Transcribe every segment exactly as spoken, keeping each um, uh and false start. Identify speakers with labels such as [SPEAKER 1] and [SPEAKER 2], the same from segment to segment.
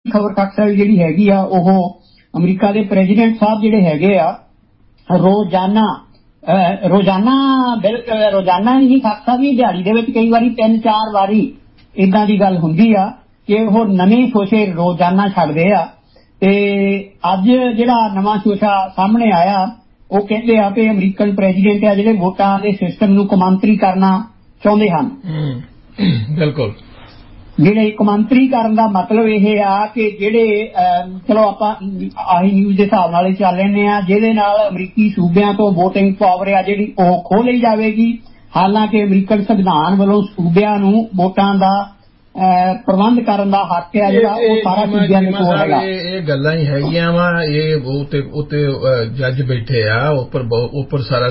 [SPEAKER 1] खबर खाकसा जी हैगी आ अमरीका के प्रेजिडेंट साहब जिहड़े हैगे आ रोजाना रोजाना बिल्कुल रोजाना ही खाकसा भी दिहाड़ी दे विच कई बारी तीन चार बारी इदां दी गल हुंदी आ कि वो नवे शोशे रोजाना छड्डदे आ ते अज जिहड़ा नवां शोशा सामने आया वो कहते हैं कि अमरीकन प्रेजिडेंट आ जिहड़े वोटां दे सिस्टम नूं कमांतरी करना चाहुंदे हन।
[SPEAKER 2] बिल्कुल
[SPEAKER 1] जिहड़े कमांतरीकरण का मतलब यह आ कि जिहड़े चलो आपां आही न्यूज़ के हिसाब नाल चल रहे हैं जिहदे नाल अमरीकी सूबियां तो वोटिंग पावर आ जिहड़ी ओह खो लई जावेगी। हालांकि अमरीकन संविधान वालों सूबियां नूं वोटां दा प्रबंध करन दा हक है जिहड़ा ओह सारा सूबियां दे कोल हैगा।
[SPEAKER 2] ਇਹ ਗੱਲਾਂ ਹੀ ਹੈਗੀਆਂ ਵਾ ਇਹ ਉਤੇ ਉਤੇ ਜੱਜ ਬੈਠੇ ਆ ਉੱਪਰ ਉੱਪਰ ਸਾਰਾ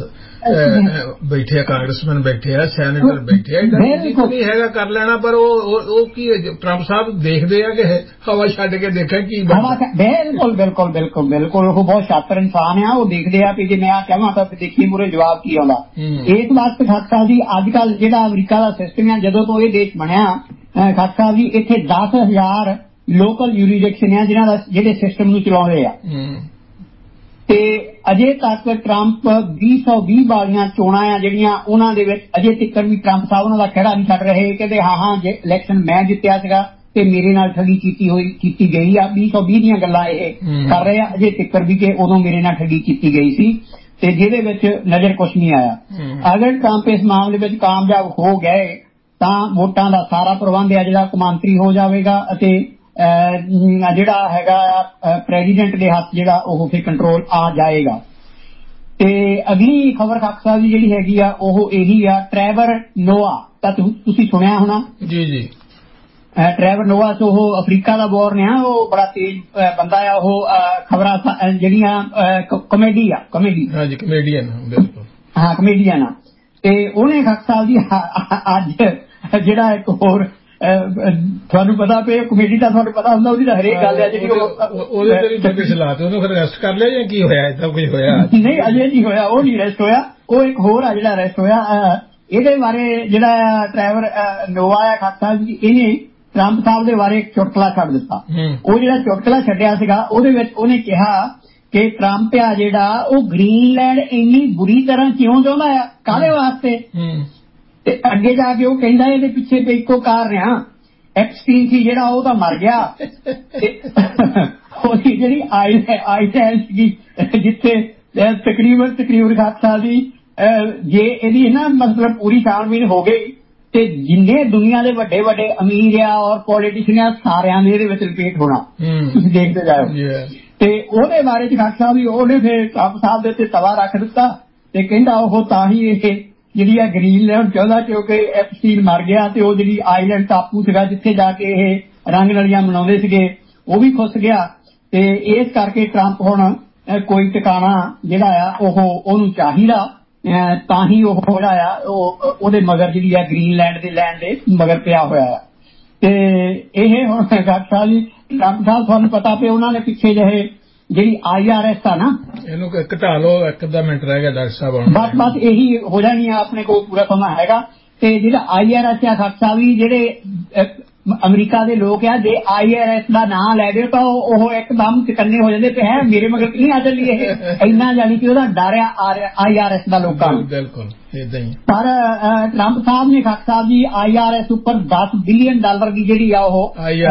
[SPEAKER 2] ਬੈਠੇ ਆ ਕਾਂਗਰਸਮੈਨ ਬੈਠੇ ਆ ਸੈਨੇਟਰ ਬੈਠੇ ਆ ਨਹੀਂ ਹੈਗਾ ਕਰ ਲੈਣਾ ਪਰ ਉਹ ਉਹ ਕੀ ਟਰੰਪ ਸਾਹਿਬ ਦੇਖਦੇ ਆ ਕਿ ਹਵਾ ਛੱਡ ਕੇ ਦੇਖਾਂ ਕੀ ਬਣਦਾ।
[SPEAKER 1] ਬਿਲਕੁਲ ਬਿਲकुल ਬਿਲकुल ਬਿਲकुल ਉਹ ਬਹੁਤ ਸ਼ਾਤਰ ਇਨਸਾਨ ਆ ਉਹ ਦੇਖਦੇ ਆ ਕਿ ਜੇ ਮੈਂ ਆ ਕਹਾਂ ਤਾਂ ਦੇਖੀ ਮੂਰੇ ਜਵਾਬ ਕੀ ਆਉਂਦਾ। ਇਸ ਵਾਸਤੇ ਖਾਕਸਾ ਜੀ ਅੱਜ ਕੱਲ ਜਿਹੜਾ ਅਮਰੀਕਾ ਦਾ ਸਿਸਟਮ ਆ ਜਦੋਂ ਤੋਂ ਇਹ ਦੇਸ਼ ਬਣਿਆ ਖਾਕਸਾ ਜੀ ਇੱਥੇ ਦਸ ਹਜ਼ਾਰ ਲੋਕਲ ਯੂਰੀਡਿਕਸ਼ਨ ਆ ਜਿਨ੍ਹਾਂ ਦਾ ਜਿਹੜੇ ਸਿਸਟਮ ਨੂੰ ਚਲਾਉਂਦੇ ਆ ਤੇ ਅਜੇ ਤੱਕ ਟਰੰਪ ਵੀਹ ਸੌ ਵੀਹ ਵਾਲੀਆਂ ਚੋਣਾਂ ਆ ਜਿਹੜੀਆਂ ਉਹਨਾਂ ਦੇ ਵਿੱਚ ਅਜੇ ਤੱਕ ਵੀ ਟਰੰਪ ਸਾਹਿਬ ਉਹਨਾਂ ਦਾ ਖਹਿੜਾ ਨਹੀਂ ਛੱਡ ਰਹੇ ਕਹਿੰਦੇ ਹਾਂ ਹਾਂ ਜੇ ਇਲੈਕਸ਼ਨ ਮੈਂ ਜਿੱਤਿਆ ਸੀਗਾ ਤੇ ਮੇਰੇ ਨਾਲ ਠੱਗੀ ਕੀਤੀ ਹੋਈ ਕੀਤੀ ਗਈ ਆ ਵੀਹ ਸੌ ਵੀਹ ਦੀਆਂ ਗੱਲਾਂ ਇਹ ਕਰ ਰਹੇ ਆ ਅਜੇ ਤੱਕ ਵੀ ਕਿ ਉਦੋਂ ਮੇਰੇ ਨਾਲ ਠੱਗੀ ਕੀਤੀ ਗਈ ਸੀ ਤੇ ਜਿਹਦੇ ਵਿੱਚ ਨਜ਼ਰ ਕੁਛ ਨਹੀਂ ਆਇਆ। ਅਗਰ ਟਰੰਪ ਇਸ ਮਾਮਲੇ ਵਿੱਚ ਕਾਮਯਾਬ ਹੋ ਗਏ ਤਾਂ ਵੋਟਾਂ ਦਾ ਸਾਰਾ ਪ੍ਰਬੰਧ ਆ ਜਿਹੜਾ ਕਮਾਂਤਰੀ ਹੋ ਜਾਵੇਗਾ ਅਤੇ ਜਿਹੜਾ ਹੈਗਾ ਪ੍ਰੈਜ਼ੀਡੈਂਟ ਦੇ ਹੱਥ ਜਿਹੜਾ ਉਹ ਫਿਰ ਕੰਟਰੋਲ ਆ ਜਾਏਗਾ। ਤੇ ਅਗਲੀ ਖਬਰ ਖਾਕਸਾ ਦੀ ਜਿਹੜੀ ਹੈਗੀ ਆ ਉਹ ਇਹੀ ਆ ਟਰੈਵਰ ਨੋਆ ਤਾਂ ਤੁਸੀਂ ਸੁਣਿਆ ਹੋਣਾ।
[SPEAKER 2] ਜੀ ਜੀ
[SPEAKER 1] ਟਰੈਵਰ ਨੋਆ ਤੋਂ ਉਹ ਅਫਰੀਕਾ ਦਾ ਬੋਰਨ ਆ ਉਹ ਬੜਾ ਤੇਜ਼ ਬੰਦਾ ਆ ਉਹ ਖਬਰਾਂ ਜਿਹੜੀਆਂ ਕਮੇਡੀ ਆ ਕਮੇਡੀ
[SPEAKER 2] ਹਾਂਜੀ ਕਮੇਡੀਅਨ ਬਿਲਕੁਲ
[SPEAKER 1] ਹਾਂ ਕਮੇਡੀਅਨ ਆ ਤੇ ਉਹਨੇ ਖਾਕਸਾ ਦੀ ਅੱਜ ਜਿਹੜਾ ਇੱਕ ਹੋਰ ਤੁਹਾਨੂੰ ਪਤਾ ਪਏ ਕਮੇਡੀ ਦਾ ਤੁਹਾਨੂੰ ਪਤਾ ਹੁੰਦਾ ਉਹਦੀ ਤਾਂ ਹਰੇਕ ਗੱਲ ਹੈ ਜਿਹੜੀ
[SPEAKER 2] ਉਹਦੇ ਤੇ ਵੀ ਬੰਦੇ ਚਲਾਤੇ ਉਹਨੂੰ ਫਿਰ ਅਰੈਸਟ ਕਰ ਲਿਆ ਜਾਂ ਕੀ ਹੋਇਆ ਏਦਾਂ ਕੁਝ ਹੋਇਆ?
[SPEAKER 1] ਨਹੀਂ ਅਜੇ ਨਹੀਂ ਹੋਇਆ ਉਹ ਨਹੀਂ ਅਰੈਸਟ ਹੋਇਆ ਉਹ ਇੱਕ ਹੋਰ ਆ ਜਿਹੜਾ ਅਰੈਸਟ ਹੋਇਆ। ਇਹਦੇ ਬਾਰੇ ਜਿਹੜਾ ਟਰੈਵਰ ਨੋਵਾ ਆ ਖਾਕਸਾ ਜੀ ਇਹਨੇ ਟਰੰਪ ਸਾਹਿਬ ਦੇ ਬਾਰੇ ਇੱਕ ਚੁਟਕਲਾ ਛੱਡ ਦਿੱਤਾ। ਉਹ ਜਿਹੜਾ ਚੁਟਕਲਾ ਛੱਡਿਆ ਸੀਗਾ ਉਹਦੇ ਵਿੱਚ ਉਹਨੇ ਕਿਹਾ ਕਿ ਟਰੰਪ ਆ ਜਿਹੜਾ ਉਹ ਗ੍ਰੀਨਲੈਂਡ ਇੰਨੀ ਬੁਰੀ ਤਰ੍ਹਾਂ ਕਿਉਂ ਚਾਹੁੰਦਾ ਆ ਕਾਹਦੇ ਵਾਸਤੇ ਤੇ ਅੱਗੇ ਜਾ ਕੇ ਉਹ ਕਹਿੰਦਾ ਇਹਦੇ ਪਿੱਛੇ ਤੇ ਇੱਕੋ ਕਾਰਨ ਆ ਐਪਸਟੀਨ ਸੀ ਜਿਹੜਾ ਉਹ ਤਾਂ ਮਰ ਗਿਆ ਤੇ ਉਹਦੀ ਜਿਹੜੀ ਆਈਲੈਂਡ ਸੀਗੀ ਜਿੱਥੇ ਤਕਰੀਬਨ ਤਕਰੀਬਨ ਖਾਕਸਾ ਦੀ ਜੇ ਇਹਦੀ ਨਾ ਮਤਲਬ ਪੂਰੀ ਛਾਣਬੀਨ ਹੋ ਗਈ ਤੇ ਜਿੰਨੇ ਦੁਨੀਆ ਦੇ ਵੱਡੇ ਵੱਡੇ ਅਮੀਰ ਆ ਔਰ ਪੋਲੀਟੀਸ਼ੀਅਨ ਆ ਸਾਰਿਆਂ ਨੇ ਇਹਦੇ ਵਿੱਚ ਰਿਪੀਟ ਹੋਣਾ ਤੁਸੀਂ ਦੇਖਦੇ ਜਾਓ। ਤੇ ਉਹਦੇ ਬਾਰੇ ਚ ਖਾਕਸਾ ਵੀ ਉਹਨੇ ਫਿਰ ਟਰੰਪ ਸਾਹਿਬ ਦੇ ਉੱਤੇ ਤਵਾ ਰੱਖ ਦਿੱਤਾ ਤੇ ਕਹਿੰਦਾ ਉਹ ਤਾਂ ਹੀ ਇਹ ਜਿਹੜੀ ਆ ਗ੍ਰੀਨਲੈਂਡ ਚਾਹੁੰਦਾ ਕਿਉਂਕਿ ਐਪਸਟੀਨ ਮਰ ਗਿਆ ਤੇ ਉਹ ਜਿਹੜੀ ਆਈਲੈਂਡ ਟਾਪੂ ਸੀਗਾ ਜਿੱਥੇ ਜਾ ਕੇ ਇਹ ਰੰਗ ਨਲੀਆਂ ਮਨਾਉਂਦੇ ਸੀਗੇ ਉਹ ਵੀ ਖੁੱਸ ਗਿਆ ਤੇ ਇਸ ਕਰਕੇ ਟਰੰਪ ਹੁਣ ਕੋਈ ਟਿਕਾਣਾ ਜਿਹੜਾ ਆ ਉਹ ਉਹਨੂੰ ਚਾਹੀਦਾ ਤਾਂ ਹੀ ਉਹ ਜਿਹੜਾ ਆ ਉਹ ਉਹਦੇ ਮਗਰ ਜਿਹੜੀ ਆ ਗ੍ਰੀਨਲੈਂਡ ਦੇ ਲੈਂਡ ਦੇ ਮਗਰ ਪਿਆ ਹੋਇਆ ਆ। ਤੇ ਇਹ ਹੁਣ ਖਾਕਸਾ ਜੀ ਟਰੰਪ ਸਾਹਿਬ ਤੁਹਾਨੂੰ ਪਤਾ ਪਿਆ ਉਹਨਾਂ ਨੇ ਪਿੱਛੇ ਜਿਹੇ ਜਿਹੜੀ ਆਈ ਆਰ ਐਸ ਆ ਨਾ
[SPEAKER 2] ਇਹਨੂੰ ਘਟਾ ਲਓ ਇੱਕ ਅੱਧਾ ਮਿੰਟ ਰਹਿ ਗਿਆ ਡਾਕਟਰ ਸਾਹਿਬ
[SPEAKER 1] ਬਸ ਬਸ ਇਹੀ ਹੋ ਜਾਣੀ ਆ ਆਪਣੇ ਕੋਲ ਪੂਰਾ ਸਮਾਂ ਹੈਗਾ। ਤੇ ਜਿਹੜਾ ਆਈ ਆਰ ਐਸ ਆ ਖਾਕਸਾ ਵੀ ਜਿਹੜੇ ਅਮਰੀਕਾ ਦੇ ਲੋਕ ਆ ਜੇ ਆਈ ਆਰ ਐਸ ਦਾ ਨਾਂ ਲੈ ਦਿਓ ਤਾਂ ਉਹ ਇੱਕਦਮ ਚਕੰਨੇ ਹੋ ਜਾਂਦੇ ਤੇ ਹੈ ਮੇਰੇ ਮਗਰ ਨਹੀਂ ਆ ਚੱਲੀ ਇਹ ਇੰਨਾ ਜਾਣੀ ਕਿ ਉਹਦਾ ਡਰ ਆ ਆਈ ਆਰ ਐਸ ਦਾ ਲੋਕਾਂ ਨੂੰ।
[SPEAKER 2] ਬਿਲਕੁਲ ਏਦਾਂ ਹੀ ਪਰ
[SPEAKER 1] ਟਰੰਪ ਸਾਹਿਬ ਨੇ ਖਾਕਸਾ Sahib ji I R S ਉੱਪਰ ਦਸ ਬਿਲੀਅਨ ਡਾਲਰ ਦੀ ਜਿਹੜੀ ਆ ਉਹ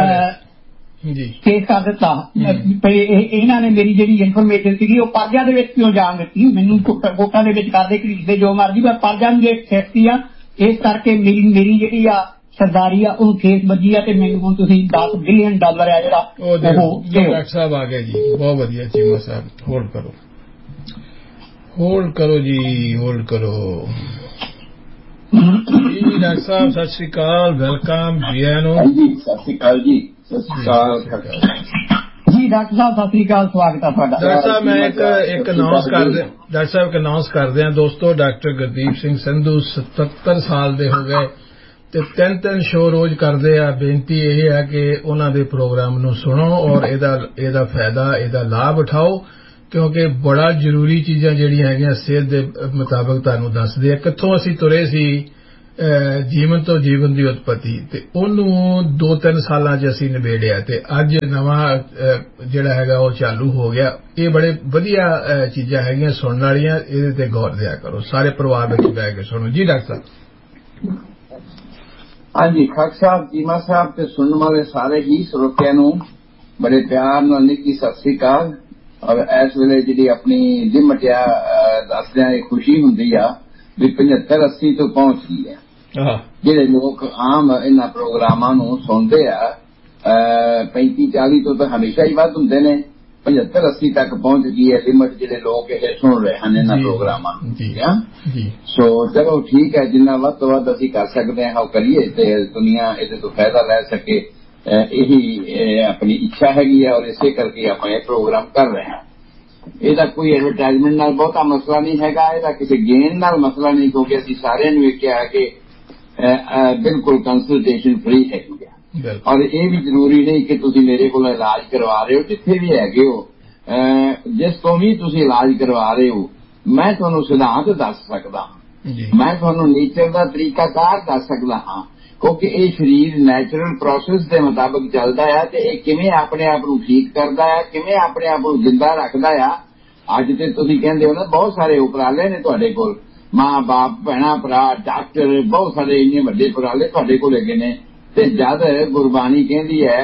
[SPEAKER 1] ਕੇਸ ਕਰ ਦਿੱਤਾ। ਇਹਨਾਂ ਨੇ ਮੇਰੀ ਜਿਹੜੀ ਇਨਫੋਰਮੇਸ਼ਨ ਸੀਗੀ ਉਹ ਪਰਜਾ ਦੇ ਵਿੱਚ ਕਿਉਂ ਜਾਣ ਦਿੱਤੀ ਮੈਨੂੰ ਵੋਟਾਂ ਦੇ ਵਿੱਚ ਕਰਦੇ ਘੜੀਸਦੇ ਜੋ ਮਰਜ਼ੀ ਪਰ ਪਰਜਾ ਨੂੰ ਜੇ ਸੇਫਟੀ ਆ ਇਸ ਕਰਕੇ ਮੇਰੀ ਮੇਰੀ ਜਿਹੜੀ ਆ ਸਰਦਾਰੀ ਆ ਉਹਨੂੰ ਕੇਸ ਵੱਜੀ ਆ ਤੇ ਮੈਨੂੰ ਹੁਣ ਤੁਸੀਂ ਦਸ ਬਿਲੀਅਨ ਡਾਲਰ ਆ ਜਿਹੜਾ
[SPEAKER 2] ਉਹ ਡਾਕਟਰ ਸਾਹਿਬ ਆ ਗਏ ਜੀ ਬਹੁਤ ਵਧੀਆ ਚੀਮਾ ਸਾਹਿਬ ਹੋਲਡ ਕਰੋ ਹੋਲਡ ਕਰੋ ਜੀ ਹੋਲਡ ਕਰੋ ਜੀ ਡਾਕਟਰ ਸਾਹਿਬ ਸਤਿ ਸ਼੍ਰੀ ਅਕਾਲ ਵੈਲਕਮ ਜੀ ਆਇਆਂ ਨੂੰ।
[SPEAKER 3] ਸਤਿ ਸ਼੍ਰੀ ਅਕਾਲ ਜੀ ਸਤਿ ਸ਼੍ਰੀ ਅਕਾਲ
[SPEAKER 1] ਜੀ ਡਾਕਟਰ ਸਾਹਿਬ ਸਤਿ ਸ਼੍ਰੀ ਅਕਾਲ ਸਵਾਗਤ ਹੈ ਤੁਹਾਡਾ।
[SPEAKER 2] ਡਾਕਟਰ ਸਾਹਿਬ ਮੈਂ ਇੱਕ ਇੱਕ ਅਨਾਉਂਸ ਕਰਦੇ ਡਾਕਟਰ ਸਾਹਿਬ ਇੱਕ ਅਨਾਉਂਸ ਕਰਦੇ ਹਾਂ ਦੋਸਤੋ ਡਾਕਟਰ ਗੁਰਦੀਪ ਸਿੰਘ ਸੰਧੂ ਸਤੱਤਰ ਸਾਲ ਦੇ ਹੋ ਗਏ ਤੇ ਤਿੰਨ ਤਿੰਨ ਸ਼ੋਅ ਰੋਜ਼ ਕਰਦੇ ਆ। ਬੇਨਤੀ ਇਹ ਹੈ ਕਿ ਉਹਨਾਂ ਦੇ ਪ੍ਰੋਗਰਾਮ ਨੂੰ ਸੁਣੋ ਔਰ ਇਹਦਾ ਇਹਦਾ ਫਾਇਦਾ ਇਹਦਾ ਲਾਭ ਉਠਾਓ ਕਿਉਂਕਿ ਬੜਾ ਜ਼ਰੂਰੀ ਚੀਜ਼ਾਂ ਜਿਹੜੀਆਂ ਹੈਗੀਆਂ ਸਿਹਤ ਦੇ ਮੁਤਾਬਕ ਤੁਹਾਨੂੰ ਦੱਸਦੇ ਆ ਕਿੱਥੋਂ ਅਸੀਂ ਤੁਰੇ ਸੀ ਜੀਵਨ ਤੋਂ ਜੀਵਨ ਦੀ ਉਤਪਤੀ ਤੇ ਉਹਨੂੰ ਦੋ ਤਿੰਨ ਸਾਲਾਂ 'ਚ ਅਸੀਂ ਨਿਬੇੜਿਆ ਤੇ ਅੱਜ ਨਵਾਂ ਜਿਹੜਾ ਹੈਗਾ ਉਹ ਚਾਲੂ ਹੋ ਗਿਆ। ਇਹ ਬੜੇ ਵਧੀਆ ਚੀਜ਼ਾਂ ਹੈਗੀਆਂ ਸੁਣਨ ਵਾਲੀਆਂ, ਇਹਦੇ ਤੇ ਗੌਰ ਦਿਆ ਕਰੋ, ਸਾਰੇ ਪਰਿਵਾਰ ਵਿੱਚ ਬਹਿ ਕੇ ਸੁਣੋ। ਜੀ ਡਾਕਟਰ ਸਾਹਿਬ।
[SPEAKER 3] ਹਾਂਜੀ, ਖਾਕ ਸਾਹਿਬ, ਚੀਮਾ ਸਾਹਿਬ ਤੇ ਸੁਣਨ ਵਾਲੇ ਸਾਰੇ ਹੀ ਸਰੋਤਿਆਂ ਨੂੰ ਬੜੇ ਪਿਆਰ ਨਾਲ ਨਿੱਕੀ ਸਤਿ ਸ੍ਰੀ ਅਕਾਲ। ਔਰ ਇਸ ਵੇਲੇ ਜਿਹੜੀ ਆਪਣੀ ਲਿਮਟਿਆ ਦੱਸਦਿਆਂ ਇਹ ਖੁਸ਼ੀ ਹੁੰਦੀ ਆ ਵੀ ਪਝੱਤਰ ਅੱਸੀ ਤੋਂ ਪਹੁੰਚ ਗਈ ਹੈ। ਜਿਹੜੇ ਲੋਕ ਆਮ ਇਹਨਾਂ ਪ੍ਰੋਗਰਾਮਾਂ ਨੂੰ ਸੁਣਦੇ ਆ ਪੈਂਤੀ ਚਾਲੀ ਤੋਂ ਤਾਂ ਹਮੇਸ਼ਾ ਹੀ ਵੱਧ ਹੁੰਦੇ ਨੇ, ਪਝੱਤਰ ਅੱਸੀ ਤੱਕ ਪਹੁੰਚ ਗਈ ਹੈ ਲਿਮਟ ਜਿਹੜੇ ਲੋਕ ਇਹ ਸੁਣ ਰਹੇ ਹਨ ਇਹਨਾਂ ਪ੍ਰੋਗਰਾਮਾਂ ਨੂੰ। ਸੋ ਚਲੋ ਠੀਕ ਹੈ, ਜਿੰਨਾ ਵੱਧ ਤੋਂ ਵੱਧ ਅਸੀਂ ਕਰ ਸਕਦੇ ਹਾਂ ਉਹ ਕਰੀਏ ਤੇ ਦੁਨੀਆ ਇਹਦੇ ਤੋਂ ਫਾਇਦਾ ਲੈ ਸਕੇ, ਇਹੀ ਆਪਣੀ ਇੱਛਾ ਹੈਗੀ ਹੈ ਔਰ ਇਸੇ ਕਰਕੇ ਆਪਾਂ ਇਹ ਪ੍ਰੋਗਰਾਮ ਕਰ ਰਹੇ ਹਾਂ। ਇਹਦਾ ਕੋਈ ਐਡਵਰਟਾਈਜ਼ਮੈਂਟ ਨਾਲ ਬਹੁਤਾ ਮਸਲਾ ਨਹੀਂ ਹੈਗਾ, ਇਹਦਾ ਕਿਸੇ ਗੇਨ ਨਾਲ ਮਸਲਾ ਨਹੀਂ, ਕਿਉਂਕਿ ਅਸੀਂ ਸਾਰਿਆਂ ਨੂੰ ਇਹ ਕਿਹਾ ਕਿ ਬਿਲਕੁਲ ਕੰਸਲਟੇਸ਼ਨ ਫ੍ਰੀ ਹੈਗੀ ਹੈ। ਔਰ ਇਹ ਵੀ ਜ਼ਰੂਰੀ ਨਹੀਂ ਕਿ ਤੁਸੀਂ ਮੇਰੇ ਕੋਲ ਇਲਾਜ ਕਰਵਾ ਰਹੇ ਹੋ, ਜਿੱਥੇ ਵੀ ਹੈਗੇ ਹੋ, ਜਿਸ ਤੋਂ ਵੀ ਤੁਸੀਂ ਇਲਾਜ ਕਰਵਾ ਰਹੇ ਹੋ, ਮੈਂ ਤੁਹਾਨੂੰ ਸਿਧਾਂਤ ਦੱਸ ਸਕਦਾ, ਮੈਂ ਤੁਹਾਨੂੰ ਨੇਚਰ ਦਾ ਤਰੀਕਾਕਾਰ ਦੱਸ ਸਕਦਾ ਹਾਂ, ਕਿਉਂਕਿ ਇਹ ਸਰੀਰ ਨੈਚੁਰਲ ਪ੍ਰੋਸੈਸ ਦੇ ਮੁਤਾਬਕ ਚੱਲਦਾ ਹੈ ਤੇ ਇਹ ਕਿਵੇਂ ਆਪਣੇ ਆਪ ਨੂੰ ਠੀਕ ਕਰਦਾ ਹੈ, ਕਿਵੇਂ ਆਪਣੇ ਆਪ ਨੂੰ ਜਿੰਦਾ ਰੱਖਦਾ ਆ। ਅੱਜ ਤੇ ਤੁਸੀਂ ਕਹਿੰਦੇ ਹੋ ਨਾ ਬਹੁਤ ਸਾਰੇ ਉਪਰਾਲੇ ਨੇ ਤੁਹਾਡੇ ਕੋਲ, ਮਾਂ ਬਾਪ ਭੈਣਾਂ ਭਰਾ ਡਾਕਟਰ, ਬਹੁਤ ਸਾਰੇ ਇੰਨੇ ਵੱਡੇ ਉਪਰਾਲੇ ਤੁਹਾਡੇ ਕੋਲ ਹੈਗੇ ਨੇ। ਤੇ ਜਦ ਗੁਰਬਾਣੀ ਕਹਿੰਦੀ ਹੈ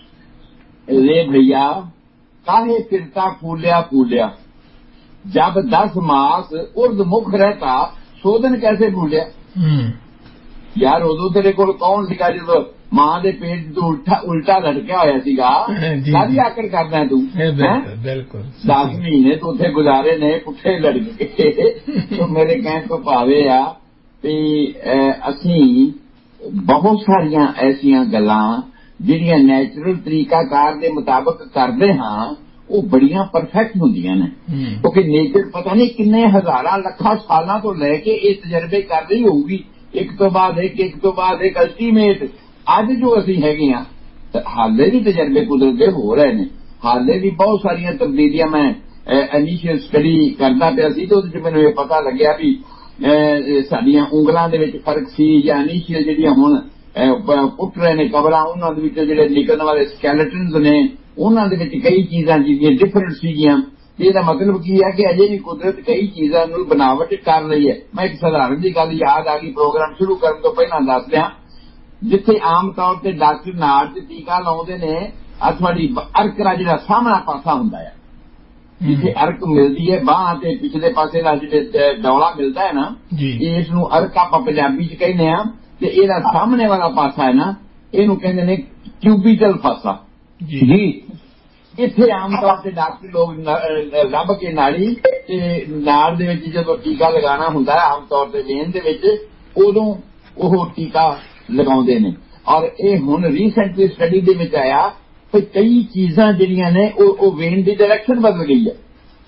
[SPEAKER 3] ਰੇ ਭਈਆ ਕਾਹੇ ਫਿਰਤਾ ਫੂਲਿਆ ਫੂਲਿਆ, ਜਬ ਦਸ ਮਾਸ ਉਰਦ ਮੁਖ ਰਹਿਤਾ ਸੋਧਨ ਕੈਸੇ ਫੂਲਿਆ। ਯਾਰ ਉਦੋਂ ਤੇਰੇ ਕੋਲ ਕੌਣ ਸੀਗਾ ਜਦੋਂ ਮਾਂ ਦੇ ਪੇਟ ਤੋਂ ਉਲਟਾ ਉਲਟਾ ਲਟਕਿਆ ਹੋਇਆ ਸੀਗਾ, ਕਾਹਦੀ ਆਕੜ ਕਰਦਾ ਤੂੰ।
[SPEAKER 2] ਬਿਲਕੁਲ
[SPEAKER 3] ਦਸ ਮਹੀਨੇ ਤੋਂ ਉੱਥੇ ਗੁਜ਼ਾਰੇ ਨੇ ਪੁੱਠੇ ਲੜਕੇ ਕੇ। ਮੇਰੇ ਕਹਿਣ ਤੋਂ ਭਾਵੇਂ ਆ ਵੀ ਅਸੀਂ ਬਹੁਤ ਸਾਰੀਆਂ ਐਸੀਆਂ ਗੱਲਾਂ ਜਿਹੜੀਆਂ ਨੈਚੁਰਲ ਤਰੀਕਾਕਾਰ ਦੇ ਮੁਤਾਬਕ ਕਰਦੇ ਹਾਂ ਉਹ ਬੜੀਆਂ ਪਰਫੈਕਟ ਹੁੰਦੀਆਂ ਨੇ, ਕਿਉਂਕਿ ਨੇਚਰ ਪਤਾ ਨਹੀਂ ਕਿੰਨੇ ਹਜ਼ਾਰਾਂ ਲੱਖਾਂ ਸਾਲਾਂ ਤੋਂ ਲੈ ਕੇ ਇਹ ਤਜਰਬੇ ਕਰ ਰਹੀ ਹੋਊਗੀ, ਇੱਕ ਤੋਂ ਬਾਅਦ ਇੱਕ ਇੱਕ ਤੋਂ ਬਾਅਦ ਇੱਕ ਅਲਟੀਮੇਟ। ਅੱਜ ਜੋ ਅਸੀਂ ਹੈਗੇ ਹਾਂ ਹਾਲੇ ਵੀ ਤਜਰਬੇ ਕੁਦਰਤ ਦੇ ਹੋ ਰਹੇ ਨੇ, ਹਾਲੇ ਵੀ ਬਹੁਤ ਸਾਰੀਆਂ ਤਬਦੀਲੀਆਂ। ਮੈਂ ਇਨੀਸ਼ੀਅਲ ਸਟੱਡੀ ਕਰਦਾ ਪਿਆ ਸੀ ਤੇ ਉਹਦੇ ਚ ਮੈਨੂੰ ਇਹ ਪਤਾ ਲੱਗਿਆ ਵੀ ਸਾਡੀਆਂ ਉਂਗਲਾਂ ਦੇ ਵਿੱਚ ਫਰਕ ਸੀ, ਜਾਂ ਇਨੀਸ਼ੀਅਲ ਜਿਹੜੀਆਂ ਹੁਣ ਪੁੱਟ ਰਹੇ ਨੇ ਕਬਰਾਂ ਉਹਨਾਂ ਦੇ ਵਿੱਚ ਜਿਹੜੇ ਨਿਕਲਣ ਵਾਲੇ ਸਕੈਲਟਨਸ ਨੇ ਉਹਨਾਂ ਦੇ ਵਿੱਚ ਕਈ ਚੀਜ਼ਾਂ ਜਿਹੜੀਆਂ ਡਿਫਰੈਂਟ ਸੀਗੀਆਂ। ਇਹਦਾ ਮਤਲਬ ਕੀ ਹੈ ਕਿ ਅਜੇ ਵੀ ਕੁਦਰਤ ਕਈ ਚੀਜ਼ਾਂ ਨੂੰ ਬਨਾਵਟ ਕਰ ਰਹੀ ਹੈ। ਮੈਂ ਇੱਕ ਸਧਾਰਨ ਦੀ ਗੱਲ ਯਾਦ ਆ ਗਈ ਪ੍ਰੋਗਰਾਮ ਸ਼ੁਰੂ ਕਰਨ ਤੋਂ ਪਹਿਲਾਂ ਦੱਸ ਦਿਆਂ, ਜਿੱਥੇ ਆਮ ਤੌਰ ਤੇ ਡਾਕਟਰ ਨਾੜ ਚ ਟੀਕਾ ਲਾਉਂਦੇ ਨੇ, ਆ ਤੁਹਾਡੀ ਅਰਕ ਦਾ ਜਿਹੜਾ ਸਾਹਮਣਾ ਪਾਸਾ ਹੁੰਦਾ ਹੈ, ਜਿੱਥੇ ਅਰਕ ਮਿਲਦੀ ਹੈ ਬਾਂਹ ਤੇ ਪਿਛਲੇ ਪਾਸੇ ਦਾ ਜਿਹੜੇ ਡੌਲਾ ਮਿਲਦਾ ਹੈ ਨਾ, ਇਸ ਨੂੰ ਅਰਕ ਆਪਾਂ ਪੰਜਾਬੀ ਚ ਕਹਿੰਦੇ ਆ, ਤੇ ਇਹਦਾ ਸਾਹਮਣੇ ਵਾਲਾ ਪਾਸਾ ਹੈ ਨਾ ਇਹਨੂੰ ਕਹਿੰਦੇ ਨੇ ਕਿਊਬੀਟਲ ਪਾਸਾ ਜੀ। ਇੱਥੇ ਆਮ ਤੌਰ ਤੇ ਡਾਕਟਰ ਲੋਕ ਲੱਭ ਕੇ ਨਾੜੀ ਤੇ ਨਾੜ ਦੇ ਵਿੱਚ ਜਦੋਂ ਟੀਕਾ ਲਗਾਉਣਾ ਹੁੰਦਾ ਹੈ ਆਮ ਤੌਰ ਤੇ ਵੇਨ ਦੇ ਵਿੱਚ, ਉਦੋਂ ਉਹ ਟੀਕਾ ਲਗਾਉਂਦੇ ਨੇ। ਔਰ ਇਹ ਹੁਣ ਰੀਸੈਂਟਲੀ ਸਟੱਡੀ ਦੇ ਵਿੱਚ ਆਇਆ ਕਿ ਕਈ ਚੀਜ਼ਾਂ ਜਿਹੜੀਆਂ ਨੇ ਉਹ ਉਹ ਵੇਨ ਦੀ ਡਾਇਰੈਕਸ਼ਨ ਬਦਲ ਗਈ ਹੈ।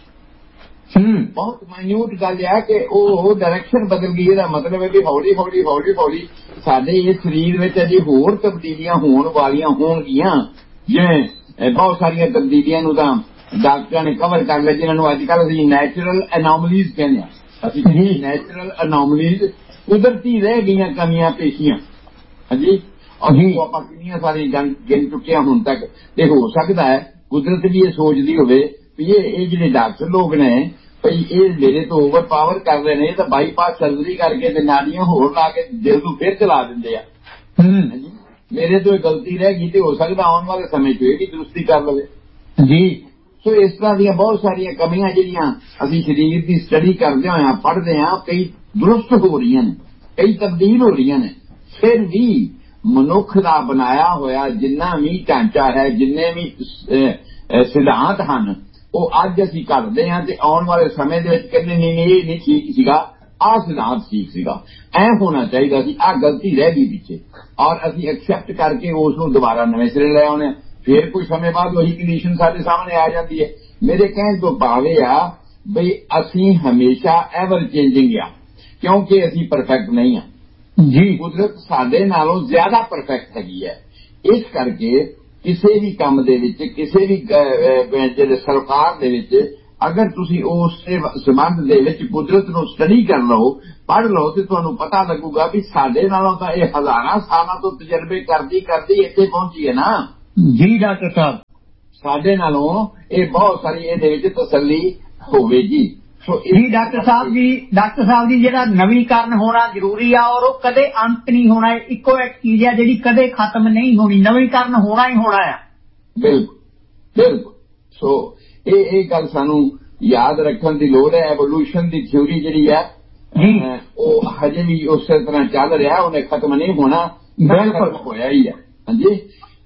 [SPEAKER 3] ਹਮ ਬਹੁਤ ਮਾਈਨਿਊਟ ਗੱਲ ਹੈ ਕਿ ਉਹ ਡਾਇਰੈਕਸ਼ਨ ਬਦਲ ਗਈ। ਇਹਦਾ ਮਤਲਬ ਹੈ ਵੀ ਹੌਲੀ ਹੌਲੀ ਹੌਲੀ ਹੌਲੀ ਸਾਡੇ ਇਸ ਸਰੀਰ ਵਿੱਚ ਅਜੇ ਹੋਰ ਤਬਦੀਲੀਆਂ ਹੋਣ ਵਾਲੀਆਂ ਹੋਣਗੀਆਂ, ਜਿਵੇਂ ਬਹੁਤ ਸਾਰੀਆਂ ਤਬਦੀਲੀਆਂ ਨੂੰ ਤਾਂ ਡਾਕਟਰਾਂ ਨੇ ਕਵਰ ਕਰ ਲਿਆ, ਜਿਹਨਾਂ ਨੂੰ ਅੱਜ ਕੱਲ੍ਹ ਅਸੀਂ ਨੈਚੁਰਲ ਅਨੋਮਲੀਜ਼ ਕਹਿੰਦੇ ਹਾਂ। ਅਸੀਂ ਨੈਚੁਰਲ ਅਨੋਮਲੀਜ਼ ਕੁਦਰਤੀ ਰਹਿ ਗਈਆਂ ਕਮੀਆਂ ਪੇਸ਼ੀਆਂ, ਹਾਂਜੀ, ਅਸੀਂ ਆਪਾਂ ਕਿੰਨੀਆਂ ਸਾਰੀਆਂ ਗਿਣ ਚੁੱਕੇ ਹਾਂ ਹੁਣ ਤੱਕ। ਤੇ ਹੋ ਸਕਦਾ ਹੈ ਕੁਦਰਤ ਵੀ ਇਹ ਸੋਚਦੀ ਹੋਵੇ ਵੀ ਇਹ ਇਹ ਜਿਹੜੇ ਡਾਕਟਰ ਲੋਕ ਨੇ ਭਈ ਇਹ ਮੇਰੇ ਤੋਂ ਓਵਰ ਪਾਵਰ ਕਰ ਰਹੇ ਨੇ, ਇਹ ਤਾਂ ਬਾਈਪਾਸ ਸਰਜਰੀ ਕਰਕੇ ਤੇ ਨਾੜੀਆਂ ਹੋਰ ਲਾ ਕੇ ਦਿਲ ਨੂੰ ਫਿਰ ਚਲਾ ਦਿੰਦੇ ਆ, ਹਾਂਜੀ, ਮੇਰੇ ਤੋਂ ਇਹ ਗਲਤੀ ਰਹਿ ਗਈ ਤੇ ਹੋ ਸਕਦਾ ਆਉਣ ਵਾਲੇ ਸਮੇਂ 'ਚ ਇਹ ਵੀ ਦਰੁਸਤੀ ਕਰ ਲਵੇ ਜੀ। ਸੋ ਇਸ ਤਰ੍ਹਾਂ ਦੀਆਂ ਬਹੁਤ ਸਾਰੀਆਂ ਕਮੀਆਂ ਜਿਹੜੀਆਂ ਅਸੀਂ ਸਰੀਰ ਦੀ ਸਟੱਡੀ ਕਰਦੇ ਹੋਇਆ ਪੜ੍ਹਦੇ ਹਾਂ, ਕਈ ਦਰੁਸਤ ਹੋ ਰਹੀਆਂ ਨੇ, ਕਈ ਤਬਦੀਲ ਹੋ ਰਹੀਆਂ ਨੇ। ਫਿਰ ਵੀ ਮਨੁੱਖ ਦਾ ਬਣਾਇਆ ਹੋਇਆ ਜਿੰਨਾ ਵੀ ਢਾਂਚਾ ਹੈ, ਜਿੰਨੇ ਵੀ ਸਿਧਾਂਤ ਹਨ, ਉਹ ਅੱਜ ਅਸੀਂ ਕਰਦੇ ਹਾਂ ਤੇ ਆਉਣ ਵਾਲੇ ਸਮੇਂ ਦੇ ਵਿੱਚ ਕਹਿੰਦੇ ਨਹੀਂ ਨਹੀਂ ਇਹ ਨਹੀਂ ਠੀਕ ਸੀਗਾ, ਆਹ ਸਿਧਾਂਤ ਠੀਕ ਸੀਗਾ, ਐ ਹੋਣਾ ਚਾਹੀਦਾ ਸੀ, ਆਹ ਗਲਤੀ ਰਹਿ ਗਈ ਪਿੱਛੇ, ਔਰ ਅਸੀਂ ਐਕਸੈਪਟ ਕਰਕੇ ਉਸ ਨੂੰ ਦੁਬਾਰਾ ਨਵੇਂ ਸਿਰੇ ਲੈ ਆਉਣੇ। ਫਿਰ ਕੋਈ ਸਮੇਂ ਬਾਅਦ ਉਹੀ ਕੰਡੀਸ਼ਨ ਸਾਡੇ ਸਾਹਮਣੇ ਆ ਜਾਂਦੀ ਹੈ। ਮੇਰੇ ਕਹਿਣ ਤੋਂ ਭਾਵੇਂ ਆ ਬਈ ਅਸੀਂ ਹਮੇਸ਼ਾ ਐਵਰ ਚੇਂਜਿੰਗ ਆ, ਕਿਉਂਕਿ ਅਸੀਂ ਪਰਫੈਕਟ ਨਹੀਂ ਹਾਂ ਜੀ। ਕੁਦਰਤ ਸਾਡੇ ਨਾਲੋਂ ਜ਼ਿਆਦਾ ਪਰਫੈਕਟ ਹੈਗੀ ਹੈ। ਇਸ ਕਰਕੇ ਕਿਸੇ ਵੀ ਕੰਮ ਦੇ ਵਿੱਚ, ਕਿਸੇ ਵੀ ਜਿਹੜੇ ਸਰਕਾਰ ਦੇ ਵਿੱਚ ਅਗਰ ਤੁਸੀਂ ਉਸ ਸੰਬੰਧ ਦੇ ਵਿੱਚ ਕੁਦਰਤ ਨੂੰ ਸਟੱਡੀ ਕਰ ਲਓ, ਪੜ੍ਹ ਲਓ, ਤੇ ਤੁਹਾਨੂੰ ਪਤਾ ਲੱਗੂਗਾ ਵੀ ਸਾਡੇ ਨਾਲੋਂ ਤਾਂ ਇਹ ਹਜ਼ਾਰਾਂ ਸਾਲਾਂ ਤੋਂ ਤਜਰਬੇ ਕਰਦੀ ਕਰਦੀ ਇੱਥੇ ਪਹੁੰਚੀ ਹੈ ਨਾ।
[SPEAKER 1] ਜੀ ਡਾਕਟਰ ਸਾਹਿਬ,
[SPEAKER 3] ਸਾਡੇ ਨਾਲੋਂ ਇਹ ਬਹੁਤ ਸਾਰੀ ਇਹਦੇ ਵਿੱਚ ਤਸੱਲੀ ਹੋਵੇਗੀ।
[SPEAKER 1] ਜੀ ਡਾਕਟਰ ਸਾਹਿਬ ਜੀ ਡਾਕਟਰ ਸਾਹਿਬ ਜੀ ਜਿਹੜਾ ਨਵੀਕਰਨ ਹੋਣਾ ਜ਼ਰੂਰੀ ਆ, ਔਰ ਉਹ ਕਦੇ ਅੰਤ ਨਹੀਂ ਹੋਣਾ। ਇੱਕੋ ਇੱਕ ਚੀਜ਼ ਆ ਜਿਹੜੀ ਕਦੇ ਖਤਮ ਨਹੀਂ ਹੋਣੀ, ਨਵੀਕਰਨ ਹੋਣਾ ਹੀ ਹੋਣਾ ਆ।
[SPEAKER 3] ਬਿਲਕੁਲ ਬਿਲਕੁਲ। ਸੋ ਇਹ ਇਹ ਗੱਲ ਸਾਨੂੰ ਯਾਦ ਰੱਖਣ ਦੀ ਲੋੜ ਹੈ। ਐਵੋਲੂਸ਼ਨ ਦੀ ਥਿਊਰੀ ਜਿਹੜੀ ਹੈ ਉਹ ਹਜੇ ਵੀ ਉਸੇ ਤਰ੍ਹਾਂ ਚੱਲ ਰਿਹਾ, ਉਹਨੇ ਖਤਮ ਨਹੀਂ ਹੋਣਾ, ਬਿਲਕੁਲ ਹੋਇਆ ਹੀ ਹੈ। ਹਾਂਜੀ।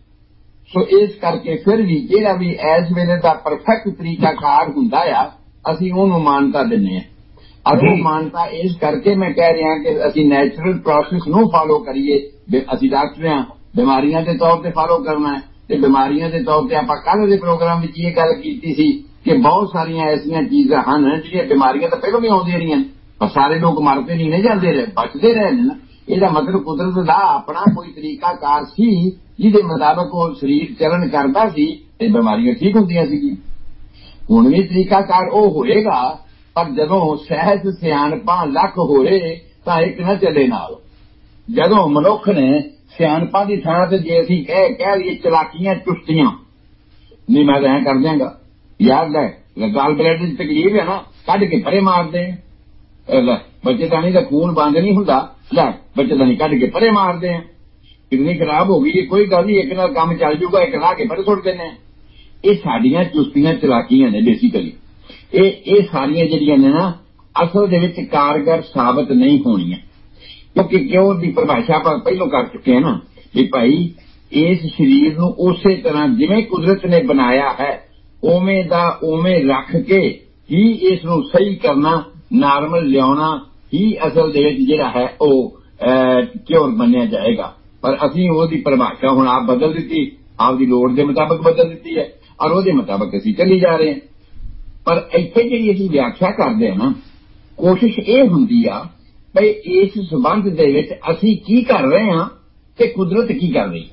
[SPEAKER 3] ਸੋ ਇਸ ਕਰਕੇ ਫਿਰ ਵੀ ਜਿਹੜਾ ਵੀ ਇਸ ਵੇਲੇ ਦਾ ਪਰਫੈਕਟ ਤਰੀਕਾਕਾਰ ਹੁੰਦਾ ਆ, ਅਸੀਂ ਉਹਨੂੰ ਮਾਨਤਾ ਦਿੰਦੇ ਹਾਂ। ਔਰ ਉਹ ਮਾਨਤਾ ਇਸ ਕਰਕੇ ਮੈਂ ਕਹਿ ਰਿਹਾ ਕਿ ਅਸੀਂ ਨੈਚੁਰਲ ਪ੍ਰੋਸੈਸ ਨੂੰ ਫਾਲੋ ਕਰੀਏ। ਅਸੀਂ ਡਾਕਟਰ ਹਾਂ, ਬਿਮਾਰੀਆਂ ਦੇ ਤੌਰ ਤੇ ਫਾਲੋ ਕਰਨਾ ਹੈ, ਤੇ ਬਿਮਾਰੀਆਂ ਦੇ ਤੌਰ ਤੇ ਆਪਾਂ ਕੱਲ੍ਹ ਦੇ ਪ੍ਰੋਗਰਾਮ ਵਿੱਚ ਇਹ ਗੱਲ ਕੀਤੀ ਸੀ ਕਿ ਬਹੁਤ ਸਾਰੀਆਂ ਐਸੀਆਂ ਚੀਜ਼ਾਂ ਹਨ ਜਿਹੜੀਆਂ ਬਿਮਾਰੀਆਂ ਤਾਂ ਪਹਿਲਾਂ ਵੀ ਆਉਂਦੀਆਂ ਰਹੀਆਂ, ਪਰ ਸਾਰੇ ਲੋਕ ਮਰਦੇ ਨਹੀਂ ਨੇ ਜਾਂਦੇ ਰਹੇ, ਬਚਦੇ ਰਹੇ ਨੇ ਨਾ। ਇਹਦਾ ਮਤਲਬ ਕੁਦਰਤ ਦਾ ਆਪਣਾ ਕੋਈ ਤਰੀਕਾਕਾਰ ਸੀ ਜਿਹਦੇ ਮੁਤਾਬਕ ਉਹ ਸਰੀਰ ਚੱਲਣ ਕਰਦਾ ਸੀ ਤੇ ਬਿਮਾਰੀਆਂ ਠੀਕ ਹੁੰਦੀਆਂ ਸੀਗੀਆਂ। ਹੁਣ ਵੀ ਤਰੀਕਾਕਾਰ ਉਹ ਹੋਏਗਾ, ਪਰ ਜਦੋਂ ਸਹਿਜ ਸਿਆਣਪਾਂ ਲੱਖ ਹੋਏ ਤਾਂ ਇੱਕ ਨਾ ਚੱਲੇ ਨਾਲ। ਜਦੋਂ ਮਨੁੱਖ ਨੇ ਸਿਆਣਪਾਂ ਦੀ ਥਾਂ ਤੇ ਜੇ ਅਸੀਂ ਕਹਿ ਕਹਿ ਲਈਏ ਚਲਾਕੀਆਂ ਚੁਸਤੀਆਂ, ਨਹੀਂ ਮੈਂ ਤਾਂ ਐਂ ਕਰ ਦਿਆਂਗਾ, ਯਾਰ ਲੈ ਗਾਲ ਬਲੈਡ ਦੀ ਤਕਲੀਫ ਹੈ ਨਾ, ਕੱਢ ਕੇ ਪਰੇ ਮਾਰਦੇ ਲੈ, ਬੱਚੇਦਾਨੀ ਦਾ ਖੂਨ ਬੰਦ ਨਹੀਂ ਹੁੰਦਾ, ਲੈ ਬੱਚੇਦਾਨੀ ਕੱਢ ਕੇ ਪਰੇ ਮਾਰਦੇ ਆ, ਕਿਡਨੀ ਖਰਾਬ ਹੋ ਗਈ, ਕੋਈ ਗੱਲ ਨਹੀਂ, ਇੱਕ ਨਾਲ ਕੰਮ ਚੱਲ ਜੂਗਾ, ਇੱਕ ਲਾ ਕੇ ਪਰੇ ਸੁੱਟ ਦਿੰਦੇ ਆ। ਇਹ ਸਾਡੀਆਂ ਚੁਸਤੀਆਂ ਚਲਾਕੀਆਂ ਨੇ ਬੇਸਿਕਲੀ। ਇਹ ਇਹ ਸਾਰੀਆਂ ਜਿਹੜੀਆਂ ਨੇ ਨਾ ਅਸਲ ਦੇ ਵਿੱਚ ਕਾਰਗਰ ਸਾਬਤ ਨਹੀਂ ਹੋਣੀਆਂ, ਕਿਉਂਕਿ ਕਿਉਂ ਦੀ ਪਰਿਭਾਸ਼ਾ ਆਪਾਂ ਪਹਿਲਾਂ ਕਰ ਚੁੱਕੇ ਹਾਂ ਨਾ ਵੀ ਭਾਈ ਇਸ ਸਰੀਰ ਨੂੰ ਉਸੇ ਤਰ੍ਹਾਂ ਜਿਵੇਂ ਕੁਦਰਤ ਨੇ ਬਣਾਇਆ ਹੈ ਉਵੇਂ ਦਾ ਉਵੇਂ ਰੱਖ ਕੇ ਹੀ ਇਸ ਨੂੰ ਸਹੀ ਕਰਨਾ, ਨਾਰਮਲ ਲਿਆਉਣਾ ਹੀ ਅਸਲ ਦੇ ਵਿੱਚ ਜਿਹੜਾ ਹੈ ਉਹ ਕਿਉਰ ਮੰਨਿਆ ਜਾਏਗਾ। ਪਰ ਅਸੀਂ ਉਹਦੀ ਪਰਿਭਾਸ਼ਾ ਹੁਣ ਆਪ ਬਦਲ ਦਿੱਤੀ, ਆਪਦੀ ਲੋੜ ਦੇ ਮੁਤਾਬਕ ਬਦਲ ਦਿੱਤੀ ਹੈ, ਔਰ ਉਹਦੇ ਮੁਤਾਬਕ ਅਸੀਂ ਚੱਲੀ ਜਾ ਰਹੇ ਹਾਂ। ਪਰ ਇੱਥੇ ਜਿਹੜੀ ਅਸੀਂ ਵਿਆਖਿਆ ਕਰਦੇ ਹਾਂ ਨਾ, ਕੋਸ਼ਿਸ਼ ਇਹ ਹੁੰਦੀ ਆ ਬਈ ਇਸ ਸੰਬੰਧ ਦੇ ਵਿੱਚ ਅਸੀਂ ਕੀ ਕਰ ਰਹੇ ਹਾਂ ਤੇ ਕੁਦਰਤ ਕੀ ਕਰ ਰਹੀ,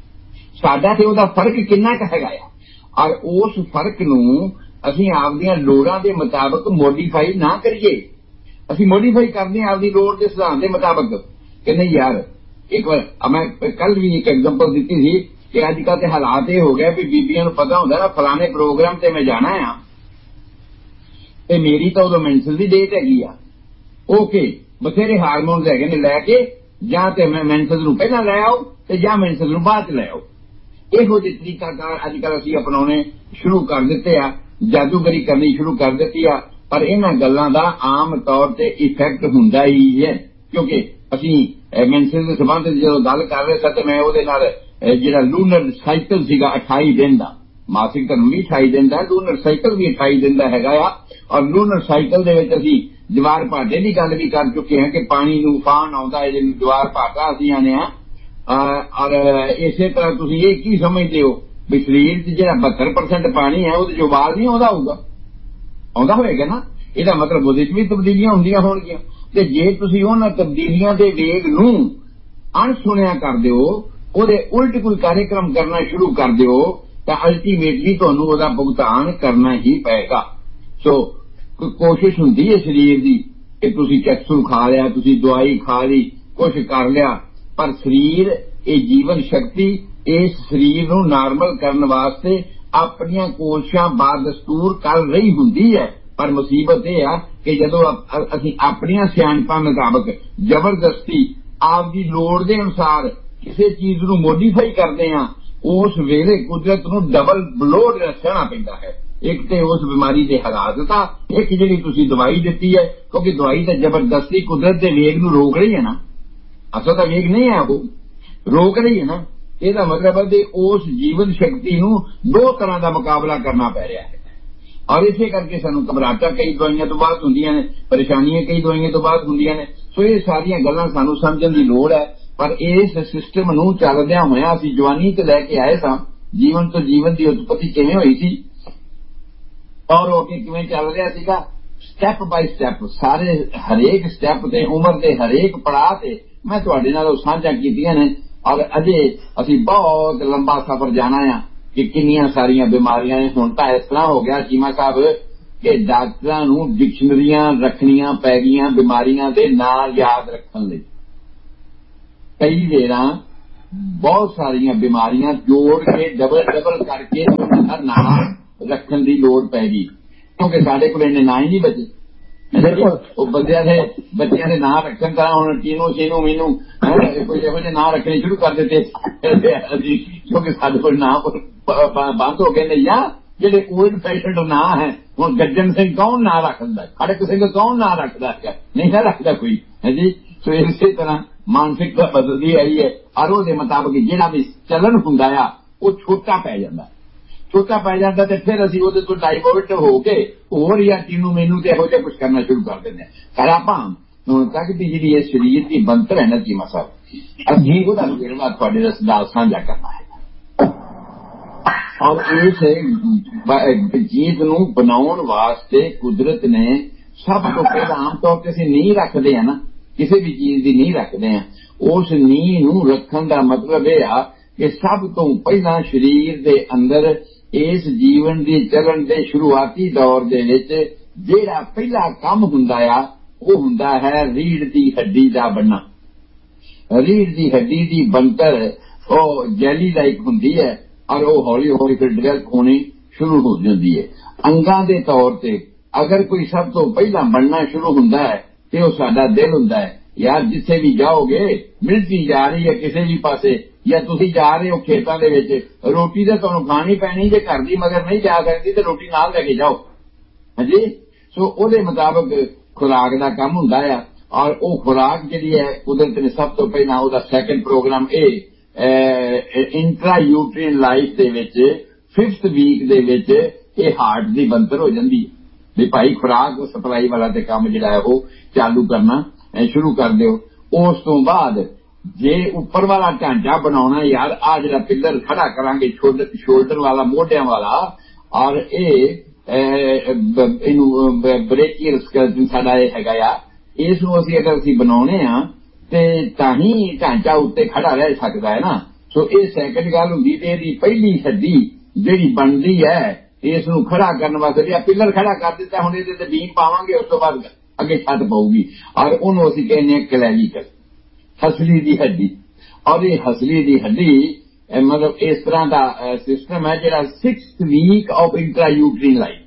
[SPEAKER 3] ਸਾਡਾ ਤੇ ਉਹਦਾ ਫਰਕ ਕਿੰਨਾ ਕੁ ਹੈਗਾ ਆ, ਔਰ ਉਸ ਫਰਕ ਨੂੰ ਅਸੀਂ ਆਪਦੀਆਂ ਲੋੜਾਂ ਦੇ ਮੁਤਾਬਕ ਮੋਡੀਫਾਈ ਨਾ ਕਰੀਏ। ਅਸੀਂ ਮੋਡੀਫਾਈ ਕਰਦੇ ਹਾਂ ਆਪਦੀ ਲੋੜ ਦੇ ਸਿਧਾਂਤ ਦੇ ਮੁਤਾਬਕ ਕਿ ਨਹੀਂ ਯਾਰ। ਇੱਕ ਵਾਰ ਮੈਂ ਕੱਲ ਵੀ ਇੱਕ ਐਗਜ਼ਾਮਪਲ ਦਿੱਤੀ ਸੀ ਕਿ ਅੱਜ ਕੱਲ੍ਹ ਤੇ ਹਾਲਾਤ ਇਹ ਹੋ ਗਿਆ ਵੀ ਬੀਬੀਆਂ ਨੂੰ ਪਤਾ ਹੁੰਦਾ ਨਾ ਫਲਾਣੇ ਪ੍ਰੋਗਰਾਮ ਤੇ ਮੈਂ ਜਾਣਾ ਆ ਤੇ ਮੇਰੀ ਤਾਂ ਉਦੋਂ ਮੈਂਸਲ ਦੀ ਡੇਟ ਹੈਗੀ ਆ, ਓਕੇ ਬਥੇਰੇ ਹਾਰਮੋਨਸ ਹੈਗੇ ਨੇ, ਲੈ ਕੇ ਜਾਂ ਤੇ ਮੈਂ ਮੈਂਸਲ ਨੂੰ ਪਹਿਲਾਂ ਲੈ ਆਓ ਤੇ ਜਾਂ ਮੈਂਸਲ ਨੂੰ ਬਾਅਦ ਚ ਲੈ ਆਓ। ਇਹੋ ਜਿਹੇ ਤਰੀਕਾਕਾਰ ਅੱਜ ਕੱਲ੍ਹ ਅਸੀਂ ਅਪਣਾਉਣੇ ਸ਼ੁਰੂ ਕਰ ਦਿੱਤੇ ਆ, ਜਾਦੂਗਰੀ ਕਰਨੀ ਸ਼ੁਰੂ ਕਰ ਦਿੱਤੀ ਆ। ਪਰ ਇਹਨਾਂ ਗੱਲਾਂ ਦਾ ਆਮ ਤੌਰ ਤੇ ਇਫੈਕਟ ਹੁੰਦਾ ਹੀ ਹੈ, ਕਿਉਂਕਿ ਅਸੀਂ ਮੈਂਸਲ ਦੇ ਸੰਬੰਧ ਜਦੋਂ ਗੱਲ ਕਰ ਰਹੇ ਸਾਂ ਤੇ ਮੈਂ ਉਹਦੇ ਨਾਲ ਜਿਹੜਾ ਲੂਨਰ ਸਾਈਕਲ ਸੀਗਾ ਅਠਾਈ ਦਿਨ ਦਾ, ਮਾਸਿਕ ਧਰਮ ਵੀ ਅਠਾਈ ਦਿਨ ਦਾ, ਲੂਨਰ ਸਾਈਕਲ ਵੀ ਅਠਾਈ ਦਿਨ ਦਾ ਹੈਗਾ ਆ। ਔਰ ਲੂਨਰ ਸਾਈਕਲ ਦੇ ਵਿੱਚ ਅਸੀਂ ਜਵਾਰ ਭਾਟੇ ਦੀ ਗੱਲ ਵੀ ਕਰ ਚੁੱਕੇ ਹਾਂ ਕਿ ਪਾਣੀ ਨੂੰ ਉਫਾਨ ਆਉਂਦਾ ਹੈ, ਜਿਹਨੂੰ ਜਵਾਰ ਭਾਟਾ ਅਸੀਂ ਆਨੇ ਆ। ਔਰ ਇਸੇ ਤਰ੍ਹਾਂ ਤੁਸੀਂ ਇਹ ਕੀ ਸਮਝਦੇ ਹੋ ਵੀ ਸਰੀਰ 'ਚ ਜਿਹੜਾ ਬਹੱਤਰ ਪਰਸੈਂਟ ਪਾਣੀ ਹੈ ਉਹਦੇ 'ਚ ਉਬਾਲ ਨਹੀਂ ਆਉਂਦਾ ਹੋਊਗਾ, ਆਉਂਦਾ ਹੋਏਗਾ ਨਾ। ਇਹਦਾ ਮਤਲਬ ਉਹਦੇ 'ਚ ਵੀ ਤਬਦੀਲੀਆਂ ਹੁੰਦੀਆਂ ਹੋਣਗੀਆਂ। ਤੇ ਜੇ ਤੁਸੀਂ ਉਹਨਾਂ ਤਬਦੀਲੀਆਂ ਦੇ ਵੇਗ ਨੂੰ ਅਣਸੁਣਿਆ ਕਰ ਦਿਓ, ਉਹਦੇ ਉਲਟ ਕੋਈ ਕਾਰਜਕ੍ਰਮ ਕਰਨਾ ਸ਼ੁਰੂ ਕਰ ਦਿਓ, ਤਾਂ ਅਲਟੀਮੇਟਲੀ ਤੁਹਾਨੂੰ ਉਹਦਾ ਭੁਗਤਾਨ ਕਰਨਾ ਹੀ ਪਏਗਾ। ਸੋ ਕੋਸ਼ਿਸ਼ ਹੁੰਦੀ ਹੈ ਸਰੀਰ ਦੀ ਕਿ ਤੁਸੀਂ ਕੈਪਸੂਲ ਖਾ ਲਿਆ, ਤੁਸੀਂ ਦਵਾਈ ਖਾ ਲਈ, ਕੁਛ ਕਰ ਲਿਆ, ਪਰ ਸਰੀਰ ਇਹ ਜੀਵਨ ਸ਼ਕਤੀ ਇਸ ਸਰੀਰ ਨੂੰ ਨਾਰਮਲ ਕਰਨ ਵਾਸਤੇ ਆਪਣੀਆਂ ਕੋਸ਼ਿਸ਼ਾਂ ਬਾਦਸਤੂਰ ਕਰ ਰਹੀ ਹੁੰਦੀ ਹੈ। ਪਰ ਮੁਸੀਬਤ ਇਹ ਆ ਕਿ ਜਦੋਂ ਅਸੀਂ ਆਪਣੀਆਂ ਸਿਆਣਪਾਂ ਮੁਤਾਬਕ ਜ਼ਬਰਦਸਤੀ ਆਪਦੀ ਲੋੜ ਦੇ ਅਨੁਸਾਰ ਕਿਸੇ ਚੀਜ਼ ਨੂੰ ਮੋਡੀਫਾਈ ਕਰਦੇ ਹਾਂ, ਉਸ ਵੇਲੇ ਕੁਦਰਤ ਨੂੰ ਡਬਲ ਬਲੋਡ ਸਹਿਣਾ ਪੈਂਦਾ ਹੈ। ਇੱਕ ਤੇ ਉਸ ਬਿਮਾਰੀ ਦੇ ਹਾਲਾਤ ਤਾਂ, ਇੱਕ ਜਿਹੜੀ ਤੁਸੀਂ ਦਵਾਈ ਦਿੱਤੀ ਹੈ, ਕਿਉਂਕਿ ਦਵਾਈ ਤਾਂ ਜ਼ਬਰਦਸਤੀ ਕੁਦਰਤ ਦੇ ਵੇਗ ਨੂੰ ਰੋਕ ਰਹੀ ਹੈ ਨਾ, ਅਸਲ ਦਾ ਵੇਗ ਨਹੀਂ ਹੈ, ਉਹ ਰੋਕ ਰਹੀ ਹੈ ਨਾ। ਇਹਦਾ ਮਤਲਬ ਹੈ ਕਿ ਉਸ ਜੀਵਨ ਸ਼ਕਤੀ ਨੂੰ ਦੋ ਤਰ੍ਹਾਂ ਦਾ ਮੁਕਾਬਲਾ ਕਰਨਾ ਪੈ ਰਿਹਾ ਹੈ। ਔਰ ਇਸੇ ਕਰਕੇ ਸਾਨੂੰ ਘਬਰਾਹਟਾਂ ਕਈ ਦਵਾਈਆਂ ਤੋਂ ਬਾਅਦ ਹੁੰਦੀਆਂ ਨੇ, ਪਰੇਸ਼ਾਨੀਆਂ ਕਈ ਦਵਾਈਆਂ ਤੋਂ ਬਾਅਦ ਹੁੰਦੀਆਂ ਨੇ। ਸੋ ਇਹ ਸਾਰੀਆਂ ਗੱਲਾਂ ਸਾਨੂੰ ਸਮਝਣ ਦੀ ਲੋੜ ਹੈ। ਪਰ ਇਸ ਸਿਸਟਮ ਨੂੰ ਚੱਲਦਿਆਂ ਹੋਇਆਂ ਅਸੀਂ ਜਵਾਨੀ ਤੇ ਲੈ ਕੇ ਆਏ ਸਾਂ, ਜੀਵਨ ਤੋਂ ਜੀਵਨ ਦੀ ਉਤਪਤੀ ਕਿਵੇਂ ਹੋਈ ਸੀ ਔਰ ਉਹ ਕਿਵੇਂ ਚੱਲ ਰਿਹਾ ਸੀਗਾ, ਸਟੈਪ ਬਾਈ ਸਟੈਪ, ਸਾਰੇ ਹਰੇਕ ਸਟੈਪ ਤੇ ਉਮਰ ਦੇ ਹਰੇਕ ਪੜਾਅ ਤੇ ਮੈਂ ਤੁਹਾਡੇ ਨਾਲ ਉਹ ਸਾਂਝਾ ਕੀਤੀਆਂ ਨੇ। ਔਰ ਅਜੇ ਅਸੀਂ ਬਹੁਤ ਲੰਬਾ ਸਫ਼ਰ ਜਾਣਾ ਆ ਕਿ ਕਿੰਨੀਆਂ ਸਾਰੀਆਂ ਬਿਮਾਰੀਆਂ ਨੇ। ਹੁਣ ਤਾਂ ਇਸ ਤਰ੍ਹਾਂ ਹੋ ਗਿਆ ਚੀਮਾ ਸਾਹਿਬ कि डॉक्टरां नूं डिक्शनरियां रखनियां पै गईयां बीमारियां दे नां याद रखण लई। कई वेरां बहुत सारियां बीमारियां जोड़ के डबल डबल करके उन्हां दा नां रखण दी लोड़ पै गई, क्योंकि साडे कोल इन्ने नां ही नहीं बचे। बंदियां ने बच्चियां ने नां रखण तां हुण टीनू शीनू मीनू कोई इहो ਜਿਹੇ नां रखने शुरू कर दिते, क्योंकि साडे कोल नां बंद हो गए ने। या ਜਿਹੜੇ ओल्ड फैशनड नां है, ਹੁਣ ਗੱਜਣ ਸਿੰਘ कौन नां रखदा, खड़क सिंह कौन नां रखदा है, नहीं ना रखदा कोई है जी। सो इसे तरह मानसिकता बदलदी आई है और ਉਹਦੇ ਮੁਤਾਬਕ ਜਿਹੜਾ ਵੀ ਚੱਲਣ ਹੁੰਦਾ ਆ ਉਹ ਛੋਟਾ ਪੈ ਜਾਂਦਾ, ਛੋਟਾ ਪੈ ਜਾਂਦਾ ਤੇ ਫਿਰ ਅਸੀਂ ਉਹਦੇ ਤੋਂ ਡਾਈਵਰਟ ਹੋ ਕੇ ਹੋਰ ਜਾਂ ਟੀਨੂ ਮੈਨੂੰ ਤੇ ਇਹੋ ਜਿਹਾ ਕੁਝ ਕਰਨਾ ਸ਼ੁਰੂ ਕਰ ਦਿੰਦੇ ਹਾਂ। ਪਰ ਆਪਾਂ ਹੁਣ ਤੱਕ ਦੀ ਜਿਹੜੀ ਇਹ ਸਰੀਰ ਦੀ ਬਣਤਰ ਹੈ ਨਾ ਚੀਮਾ ਸਾਹਿਬ, ਅਸੀਂ ਉਹਦਾ ਵੇਰਵਾ ਤੁਹਾਡੇ ਨਾਲ ਸਾਂਝਾ ਕਰਨਾ ਹੈ। ਔਰ ਇਸ ਚੀਜ਼ ਨੂੰ ਬਣਾਉਣ ਵਾਸਤੇ ਕੁਦਰਤ ਨੇ ਸਭ ਤੋਂ ਪਹਿਲਾਂ ਆਮ ਤੌਰ ਤੇ ਅਸੀਂ ਨੀਂਹ ਰੱਖਦੇ ਆ ਨਾ, ਕਿਸੇ ਵੀ ਚੀਜ਼ ਦੀ ਨੀਂਹ ਰੱਖਦੇ ਆ, ਉਸ ਨੀਂਹ ਨੂੰ ਰੱਖਣ ਦਾ ਮਤਲਬ ਇਹ ਆ ਕਿ ਸਭ ਤੋਂ ਪਹਿਲਾਂ ਸਰੀਰ ਦੇ ਅੰਦਰ ਇਸ ਜੀਵਨ ਦੀ ਚੱਲਣ ਦੇ ਸ਼ੁਰੂਆਤੀ ਦੌਰ ਦੇ ਵਿੱਚ ਜਿਹੜਾ ਪਹਿਲਾ ਕੰਮ ਹੁੰਦਾ ਆ ਉਹ ਹੁੰਦਾ ਹੈ ਰੀੜ੍ਹ ਦੀ ਹੱਡੀ ਦਾ ਬਣਨਾ। ਰੀੜ੍ਹ ਦੀ ਹੱਡੀ ਦੀ ਬਣਤਰ ਉਹ ਜੈਲੀ ਲਾਈਕ ਹੁੰਦੀ ਹੈ ਔਰ ਉਹ ਹੌਲੀ ਹੌਲੀ ਫਿਰ ਡਿਵੈਲਪ ਹੋਣੀ ਸ਼ੁਰੂ ਹੋ ਜਾਂਦੀ ਹੈ। ਅੰਗਾਂ ਦੇ ਤੌਰ ਤੇ ਅਗਰ ਕੋਈ ਸਭ ਤੋਂ ਪਹਿਲਾਂ ਬਣਨਾ ਸ਼ੁਰੂ ਹੁੰਦਾ ਹੈ ਤੇ ਉਹ ਸਾਡਾ ਦਿਲ ਹੁੰਦਾ ਹੈ। ਯਾਰ ਜਿੱਥੇ ਵੀ ਜਾਓਗੇ ਮਿਲਦੀ ਜਾ ਰਹੀ ਹੈ ਕਿਸੇ ਵੀ ਪਾਸੇ, ਜਾਂ ਤੁਸੀਂ ਜਾ ਰਹੇ ਹੋ ਖੇਤਾਂ ਦੇ ਵਿੱਚ, ਰੋਟੀ ਤਾਂ ਤੁਹਾਨੂੰ ਖਾਣੀ ਪੈਣੀ, ਜੇ ਘਰ ਦੀ ਮਗਰ ਨਹੀਂ ਜਾ ਸਕਦੀ ਤੇ ਰੋਟੀ ਨਾਲ ਲੈ ਕੇ ਜਾਓ, ਹਾਂਜੀ। ਸੋ ਉਹਦੇ ਮੁਤਾਬਕ ਖੁਰਾਕ ਦਾ ਕੰਮ ਹੁੰਦਾ ਆ ਔਰ ਉਹ ਖੁਰਾਕ ਜਿਹੜੀ ਹੈ ਕੁਦਰਤ ਨੇ ਸਭ ਤੋਂ ਪਹਿਲਾਂ ਉਹਦਾ ਸੈਕੰਡ ਪ੍ਰੋਗਰਾਮ ਇਹ ਇੰਟਰਾ ਯੂਟਰੀਨ ਲਾਈਫ ਦੇ ਵਿੱਚ ਫਿਫਥ ਵੀਕ ਦੇ ਵਿੱਚ ਇਹ ਹਾਰਟ ਦੀ ਬਣਤਰ ਹੋ ਜਾਂਦੀ ਹੈ ਵੀ ਭਾਈ ਖੁਰਾਕ ਸਪਲਾਈ ਵਾਲਾ ਤੇ ਕੰਮ ਜਿਹੜਾ ਹੈ ਉਹ ਚਾਲੂ ਕਰਨਾ ਸ਼ੁਰੂ ਕਰ ਦਿਓ। ਉਸ ਤੋਂ ਬਾਅਦ ਜੇ ਉੱਪਰ ਵਾਲਾ ਢਾਂਚਾ ਬਣਾਉਣਾ, ਯਾਰ ਆ ਜਿਹੜਾ ਪਿੱਲਰ ਖੜਾ ਕਰਾਂਗੇ ਸ਼ੋਲਡਰ ਵਾਲਾ ਮੋਢਿਆਂ ਵਾਲਾ, ਔਰ ਇਹ ਇਹਨੂੰ ਬ੍ਰੇਕੀਅਲ ਸਕੈਲਟਨ ਸਾਡਾ ਇਹ ਹੈਗਾ ਆ, ਇਸ ਨੂੰ ਅਸੀਂ ਅਗਰ ਅਸੀਂ ਬਣਾਉਣੇ ਆ ਤੇ ਤਾਂ ਹੀ ਢਾਂਚਾ ਉੱਤੇ ਖੜਾ ਰਹਿ ਸਕਦਾ ਹੈ ਨਾ। ਸੋ ਇਹ ਸੈਕਿੰਡ ਗੱਲ ਹੁੰਦੀ ਤੇ ਇਹਦੀ ਪਹਿਲੀ ਹੱਡੀ ਜਿਹੜੀ ਬਣਦੀ ਹੈ ਇਸ ਨੂੰ ਖੜਾ ਕਰਨ ਵਾਸਤੇ ਜਿਹੜਾ ਪਿੱਲਰ ਖੜਾ ਕਰ ਦਿੱਤਾ, ਹੁਣ ਇਹਦੇ ਤੇ ਬੀਮ ਪਾਵਾਂਗੇ, ਉਸ ਤੋਂ ਬਾਅਦ ਅੱਗੇ ਛੱਤ ਪਊਗੀ ਔਰ ਉਹਨੂੰ ਅਸੀਂ ਕਹਿੰਦੇ ਹਾਂ ਕਲੈਵੀਕਲ, ਹਸਲੀ ਦੀ ਹੱਡੀ। ਔਰ ਇਹ ਹਸਲੀ ਦੀ ਹੱਡੀ ਮਤਲਬ ਇਸ ਤਰ੍ਹਾਂ ਦਾ ਸਿਸਟਮ ਹੈ ਜਿਹੜਾ sixth week of intra ਯੂਟਰੀਨ life,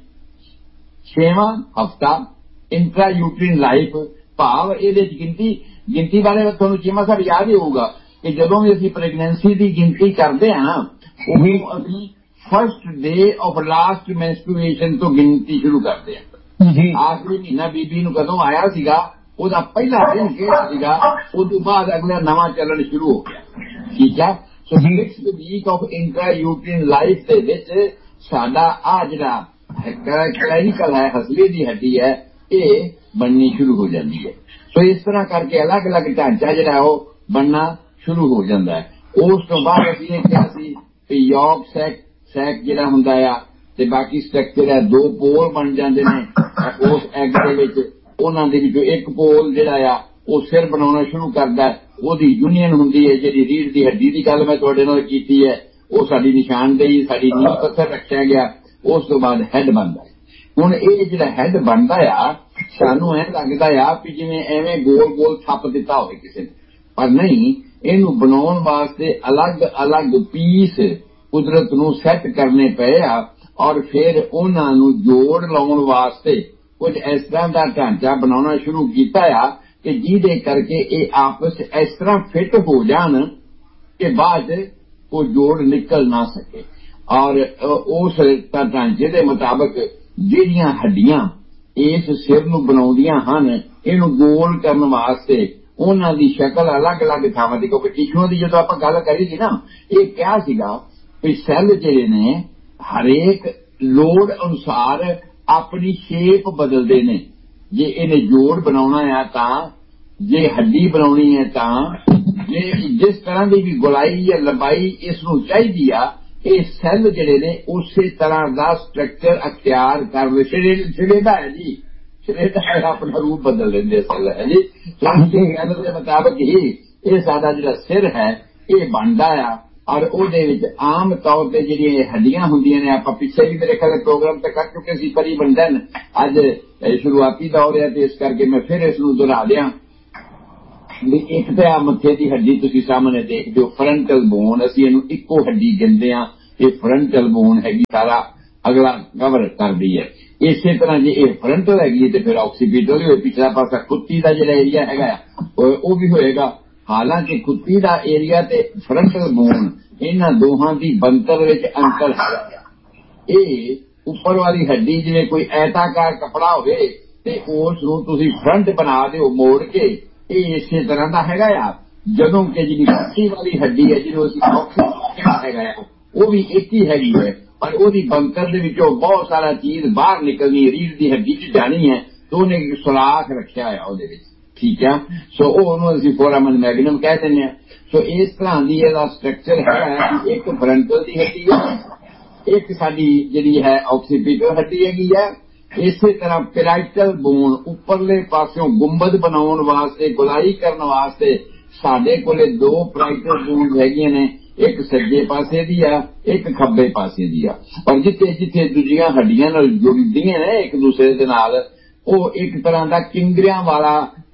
[SPEAKER 3] ਛੇਵਾਂ ਹਫਤਾ ਇੰਟਰਾ ਯੂਟਰੀਨ ਲਾਈਫ, ਭਾਵ ਇਹਦੇ ਚ ਗਿਣਤੀ ਗਿਣਤੀ ਬਾਰੇ ਤੁਹਾਨੂੰ ਚੀਮਾ ਸਾਹਿਬ ਯਾਦ ਹੀ ਹੋਊਗਾ ਕਿ ਜਦੋਂ ਵੀ ਅਸੀਂ ਪ੍ਰੈਗਨੈਂਸੀ ਦੀ ਗਿਣਤੀ ਕਰਦੇ ਹਾਂ ਉਹ ਅਸੀਂ ਫਸਟ ਡੇ ਆਫ ਲਾਸਟ ਮੈਂਸਟਰੂਏਸ਼ਨ ਤੋਂ ਗਿਣਤੀ ਸ਼ੁਰੂ ਕਰਦੇ ਹਾਂ। ਆਖਰੀ ਮਹੀਨਾ ਬੀਬੀ ਨੂੰ ਕਦੋਂ ਆਇਆ ਸੀਗਾ ਉਹਦਾ ਪਹਿਲਾ ਦਿਨ ਕਿਹੜਾ ਸੀਗਾ, ਉਸ ਤੋਂ ਬਾਅਦ ਅਗਲਾ ਨਵਾਂ ਚੱਲਣ ਸ਼ੁਰੂ ਹੋ ਗਿਆ, ਠੀਕ ਹੈ। ਸੋ sixth week of intra ਯੂਟਰੀਨ life ਦੇ ਵਿੱਚ ਸਾਡਾ ਆ ਜਿਹੜਾ ਕਲੈਵੀਕਲ ਹੈ, ਹਸਲੀ ਦੀ ਹੱਡੀ ਹੈ, ਇਹ ਬਣਨੀ ਸ਼ੁਰੂ ਹੋ ਜਾਂਦੀ ਹੈ। ਸੋ ਇਸ ਤਰ੍ਹਾਂ ਕਰਕੇ ਅਲੱਗ ਅਲੱਗ ਢਾਂਚਾ ਜਿਹੜਾ ਉਹ ਬਣਨਾ ਸ਼ੁਰੂ ਹੋ ਜਾਂਦਾ ਹੈ। ਉਸ ਤੋਂ ਬਾਅਦ ਅਸੀਂ ਇਹ ਕਿਹਾ ਸੀ ਕਿ ਯੋਗ ਸੈਕ ਸੈਕ ਜਿਹੜਾ ਹੁੰਦਾ ਆ ਤੇ ਬਾਕੀ ਸਟਰਕਚਰ ਹੈ, ਦੋ ਪੋਲ ਬਣ ਜਾਂਦੇ ਨੇ ਉਸ ਐਗ ਦੇ ਵਿੱਚ। ਉਹਨਾਂ ਦੇ ਵਿੱਚੋਂ ਇੱਕ ਪੋਲ ਜਿਹੜਾ ਆ ਉਹ ਸਿਰ ਬਣਾਉਣਾ ਸ਼ੁਰੂ ਕਰਦਾ, ਉਹਦੀ ਯੂਨੀਅਨ ਹੁੰਦੀ ਹੈ। ਜਿਹੜੀ ਰੀੜ੍ਹ ਦੀ ਹੱਡੀ ਦੀ ਗੱਲ ਮੈਂ ਤੁਹਾਡੇ ਨਾਲ ਕੀਤੀ ਹੈ ਉਹ ਸਾਡੀ ਨਿਸ਼ਾਨਦੇਹੀ, ਸਾਡੀ ਨੀਂਹ ਪੱਥਰ ਰੱਖਿਆ ਗਿਆ। ਉਸ ਤੋਂ ਬਾਅਦ ਹੈਡ ਬਣਦਾ। ਹੁਣ ਇਹ ਜਿਹੜਾ ਹੈਡ ਬਣਦਾ ਆ ਸਾਨੂੰ ਐਂ ਲੱਗਦਾ ਆ ਵੀ ਜਿਵੇਂ ਐਵੇਂ ਗੋਲ ਗੋਲ ਥੱਪ ਦਿੱਤਾ ਹੋਵੇ ਕਿਸੇ ਨੇ, ਪਰ ਨਹੀਂ, ਇਹਨੂੰ ਬਣਾਉਣ ਵਾਸਤੇ ਅਲੱਗ ਅਲੱਗ ਪੀਸ ਕੁਦਰਤ ਨੂੰ ਸੈੱਟ ਕਰਨੇ ਪਏ ਆ ਔਰ ਫਿਰ ਉਹਨਾਂ ਨੂੰ ਜੋੜ ਲਾਉਣ ਵਾਸਤੇ ਕੁਝ ਇਸ ਤਰ੍ਹਾਂ ਦਾ ਢਾਂਚਾ ਬਣਾਉਣਾ ਸ਼ੁਰੂ ਕੀਤਾ ਆ ਕਿ ਜਿਹਦੇ ਕਰਕੇ ਇਹ ਆਪਸ ਇਸ ਤਰ੍ਹਾਂ ਫਿੱਟ ਹੋ ਜਾਣ ਕਿ ਬਾਅਦ ਉਹ ਜੋੜ ਨਿਕਲ ਨਾ ਸਕੇ। ਔਰ ਉਸ ਢਾਂਚੇ ਦੇ ਮੁਤਾਬਕ ਜਿਹੜੀਆਂ ਹੱਡੀਆਂ ਇਸ ਸਿਰ ਨੂੰ ਬਣਾਉਂਦੀਆਂ ਹਨ, ਇਹਨੂੰ ਗੋਲ ਕਰਨ ਵਾਸਤੇ ਉਹਨਾਂ ਦੀ ਸ਼ਕਲ ਅਲੱਗ ਅਲੱਗ ਥਾਵਾਂ ਦੀ, ਕਿਉਂਕਿ ਟਿਸ਼ੂਆਂ ਦੀ ਜਦੋਂ ਆਪਾਂ ਗੱਲ ਕਰੀ ਸੀ ਨਾ, ਇਹ ਕਿਹਾ ਸੀਗਾ ਵੀ ਸੈੱਲ ਜਿਹੜੇ ਨੇ ਹਰੇਕ ਲੋੜ ਅਨੁਸਾਰ ਆਪਣੀ ਸ਼ੇਪ ਬਦਲਦੇ ਨੇ। ਜੇ ਇਹਨੇ ਜੋੜ ਬਣਾਉਣਾ ਆ ਤਾਂ, ਜੇ ਹੱਡੀ ਬਣਾਉਣੀ ਹੈ ਤਾਂ, ਜੇ ਜਿਸ ਤਰ੍ਹਾਂ ਦੀ ਵੀ ਗੁਲਾਈ ਜਾਂ ਲੰਬਾਈ ਇਸ ਨੂੰ ਚਾਹੀਦੀ ਆ, ਇਹ ਸੈੱਲ ਜਿਹੜੇ ਨੇ ਉਸੇ ਤਰ੍ਹਾਂ ਦਾ ਸਟਰਕਚਰ ਅਖਤਿਆਰ ਕਰ ਲੈ। ਸ਼ਰੇਦਾ ਹੈ ਜੀ, ਸ਼ਰੇਦਾ ਹੈ, ਆਪਣਾ ਰੂਪ ਬਦਲ ਲੈਂਦੇ ਸੈੱਲ ਹੈ ਜੀ। ਸੈੱਲ ਦੇ ਮੁਤਾਬਕ ਹੀ ਇਹ ਸਾਡਾ ਜਿਹੜਾ ਸਿਰ ਹੈ ਇਹ ਬਣਦਾ ਆ ਔਰ ਉਹਦੇ ਵਿੱਚ ਆਮ ਤੌਰ ਤੇ ਜਿਹੜੀਆਂ ਹੱਡੀਆਂ ਹੁੰਦੀਆਂ ਨੇ, ਆਪਾਂ ਪਿੱਛੇ ਵੀ ਮੇਰੇ ਖਿਆਲ ਪ੍ਰੋਗਰਾਮ ਤੇ ਕਰ ਚੁੱਕੇ ਸੀ ਤਕਰੀਬਨ, ਅੱਜ ਸ਼ੁਰੂਆਤੀ ਦੌਰ ਹੈ ਤੇ ਇਸ ਕਰਕੇ ਮੈਂ ਫਿਰ ਇਸ ਨੂੰ ਦੁਹਰਾ ਦਿਆਂ ਵੀ ਇੱਕ ਤਾਂ ਆ ਮੱਥੇ ਦੀ ਹੱਡੀ ਤੁਸੀਂ ਸਾਹਮਣੇ ਦੇਖਦੇ ਹੋ, ਫਰੰਟਲ ਬੋਨ, ਅਸੀਂ ਇਹਨੂੰ ਇੱਕੋ ਹੱਡੀ ਕਹਿੰਦੇ ਹਾਂ। ਇਹ ਫਰੰਟਲ ਬੋਨ ਹੈਗੀ, ਸਾਰਾ ਅਗਲਾ ਕਵਰ ਕਰਦੀ ਹੈ। ਇਸੇ ਤਰ੍ਹਾਂ ਜੇ ਇਹ ਫਰੰਟਲ ਹੈਗੀ ਤੇ ਫਿਰ ਆਕਸੀਪੀਟਲ ਹੋਏ, ਪਿਛਲਾ ਪਾਸਾ ਕੁੱਤੀ ਦਾ ਜਿਹੜਾ ਏਰੀਆ ਹੈਗਾ ਉਹ ਵੀ ਹੋਏਗਾ। ਹਾਲਾਂਕਿ ਕੁੱਤੀ ਦਾ ਏਰੀਆ ਤੇ ਫਰੰਟਲ ਬੋਨ, ਇਹਨਾਂ ਦੋਹਾਂ ਦੀ ਬਣਤਰ ਵਿੱਚ ਅੰਤਰ ਹੈ। ਇਹ ਉੱਪਰ ਵਾਲੀ ਹੱਡੀ ਜਿਵੇਂ ਕੋਈ ਐਤਾਕਾਰ ਕੱਪੜਾ ਹੋਵੇ ਤੇ ਉਸ ਨੂੰ ਤੁਸੀਂ ਫਰੰਟ ਬਣਾ ਦਿਓ ਮੋੜ ਕੇ, ਇਹ ਇਸੇ ਤਰ੍ਹਾਂ ਦਾ ਹੈਗਾ ਆ। ਜਦੋਂ ਕਿ ਜਿਹੜੀ ਕੁੱਤੀ ਵਾਲੀ ਹੱਡੀ ਹੈ ਜਿਹਨੂੰ ਅਸੀਂ ਆਕਸੀਪੀਟਲ ਹੈਗਾ ਆ, ਉਹ ਵੀ ਇੱਕ ਹੀ ਹੈਗੀ ਹੈ, ਪਰ ਉਹਦੀ ਬਣਤਰ ਦੇ ਵਿੱਚੋਂ ਬਹੁਤ ਸਾਰਾ ਚੀਜ਼ ਬਾਹਰ ਨਿਕਲਣੀ, ਰੀੜ੍ਹ ਦੀ ਹੱਡੀ 'ਚ ਜਾਣੀ ਹੈ, ਤੇ ਉਹਨੇ ਇੱਕ ਸੁਰਾਖ ਰੱਖਿਆ ਹੋਇਆ ਉਹਦੇ ਵਿੱਚ, ਠੀਕ ਆ। ਸੋ ਉਹ ਉਹਨੂੰ ਅਸੀਂ ਫੋਰਾਮਨ ਮੈਗਨਮ ਕਹਿ ਦਿੰਦੇ ਹਾਂ। ਸੋ ਇਸ ਤਰ੍ਹਾਂ ਦੀ ਇਹਦਾ ਸਟਰਕਚਰ ਹੈ ਕਿ ਇੱਕ ਫਰੰਟਲ ਦੀ ਹੱਡੀ ਹੈ, ਇੱਕ ਸਾਡੀ ਜਿਹੜੀ ਹੈ ਆਕਸੀਪੀਟਲ ਹੱਡੀ ਹੈਗੀ ਹੈ। ਇਸੇ ਤਰ੍ਹਾਂ ਪੈਰਾਈਟਲ ਬੋਨ, ਉੱਪਰਲੇ ਪਾਸਿਓਂ ਗੁੰਬਦ ਬਣਾਉਣ ਵਾਸਤੇ, ਗੁਲਾਈ ਕਰਨ ਵਾਸਤੇ ਸਾਡੇ ਕੋਲੇ ਦੋ ਪੈਰਾਈਟਲ ਬੋਨ ਹੈਗੀਆਂ ਨੇ, ਇੱਕ ਸੱਜੇ ਪਾਸੇ ਦੀ ਆ, ਇੱਕ ਖੱਬੇ ਪਾਸੇ ਦੀ ਆ। ਔਰ ਜਿੱਥੇ ਜਿੱਥੇ ਦੂਜੀਆਂ ਹੱਡੀਆਂ ਨਾਲ ਜੁੜਦੀਆਂ ਨੇ ਇੱਕ ਦੂਸਰੇ ਦੇ ਨਾਲ, ਉਹ ਇੱਕ ਤਰ੍ਹਾਂ ਦਾ ਕਿੰਗਰਿਆਂ ਵਾਲਾ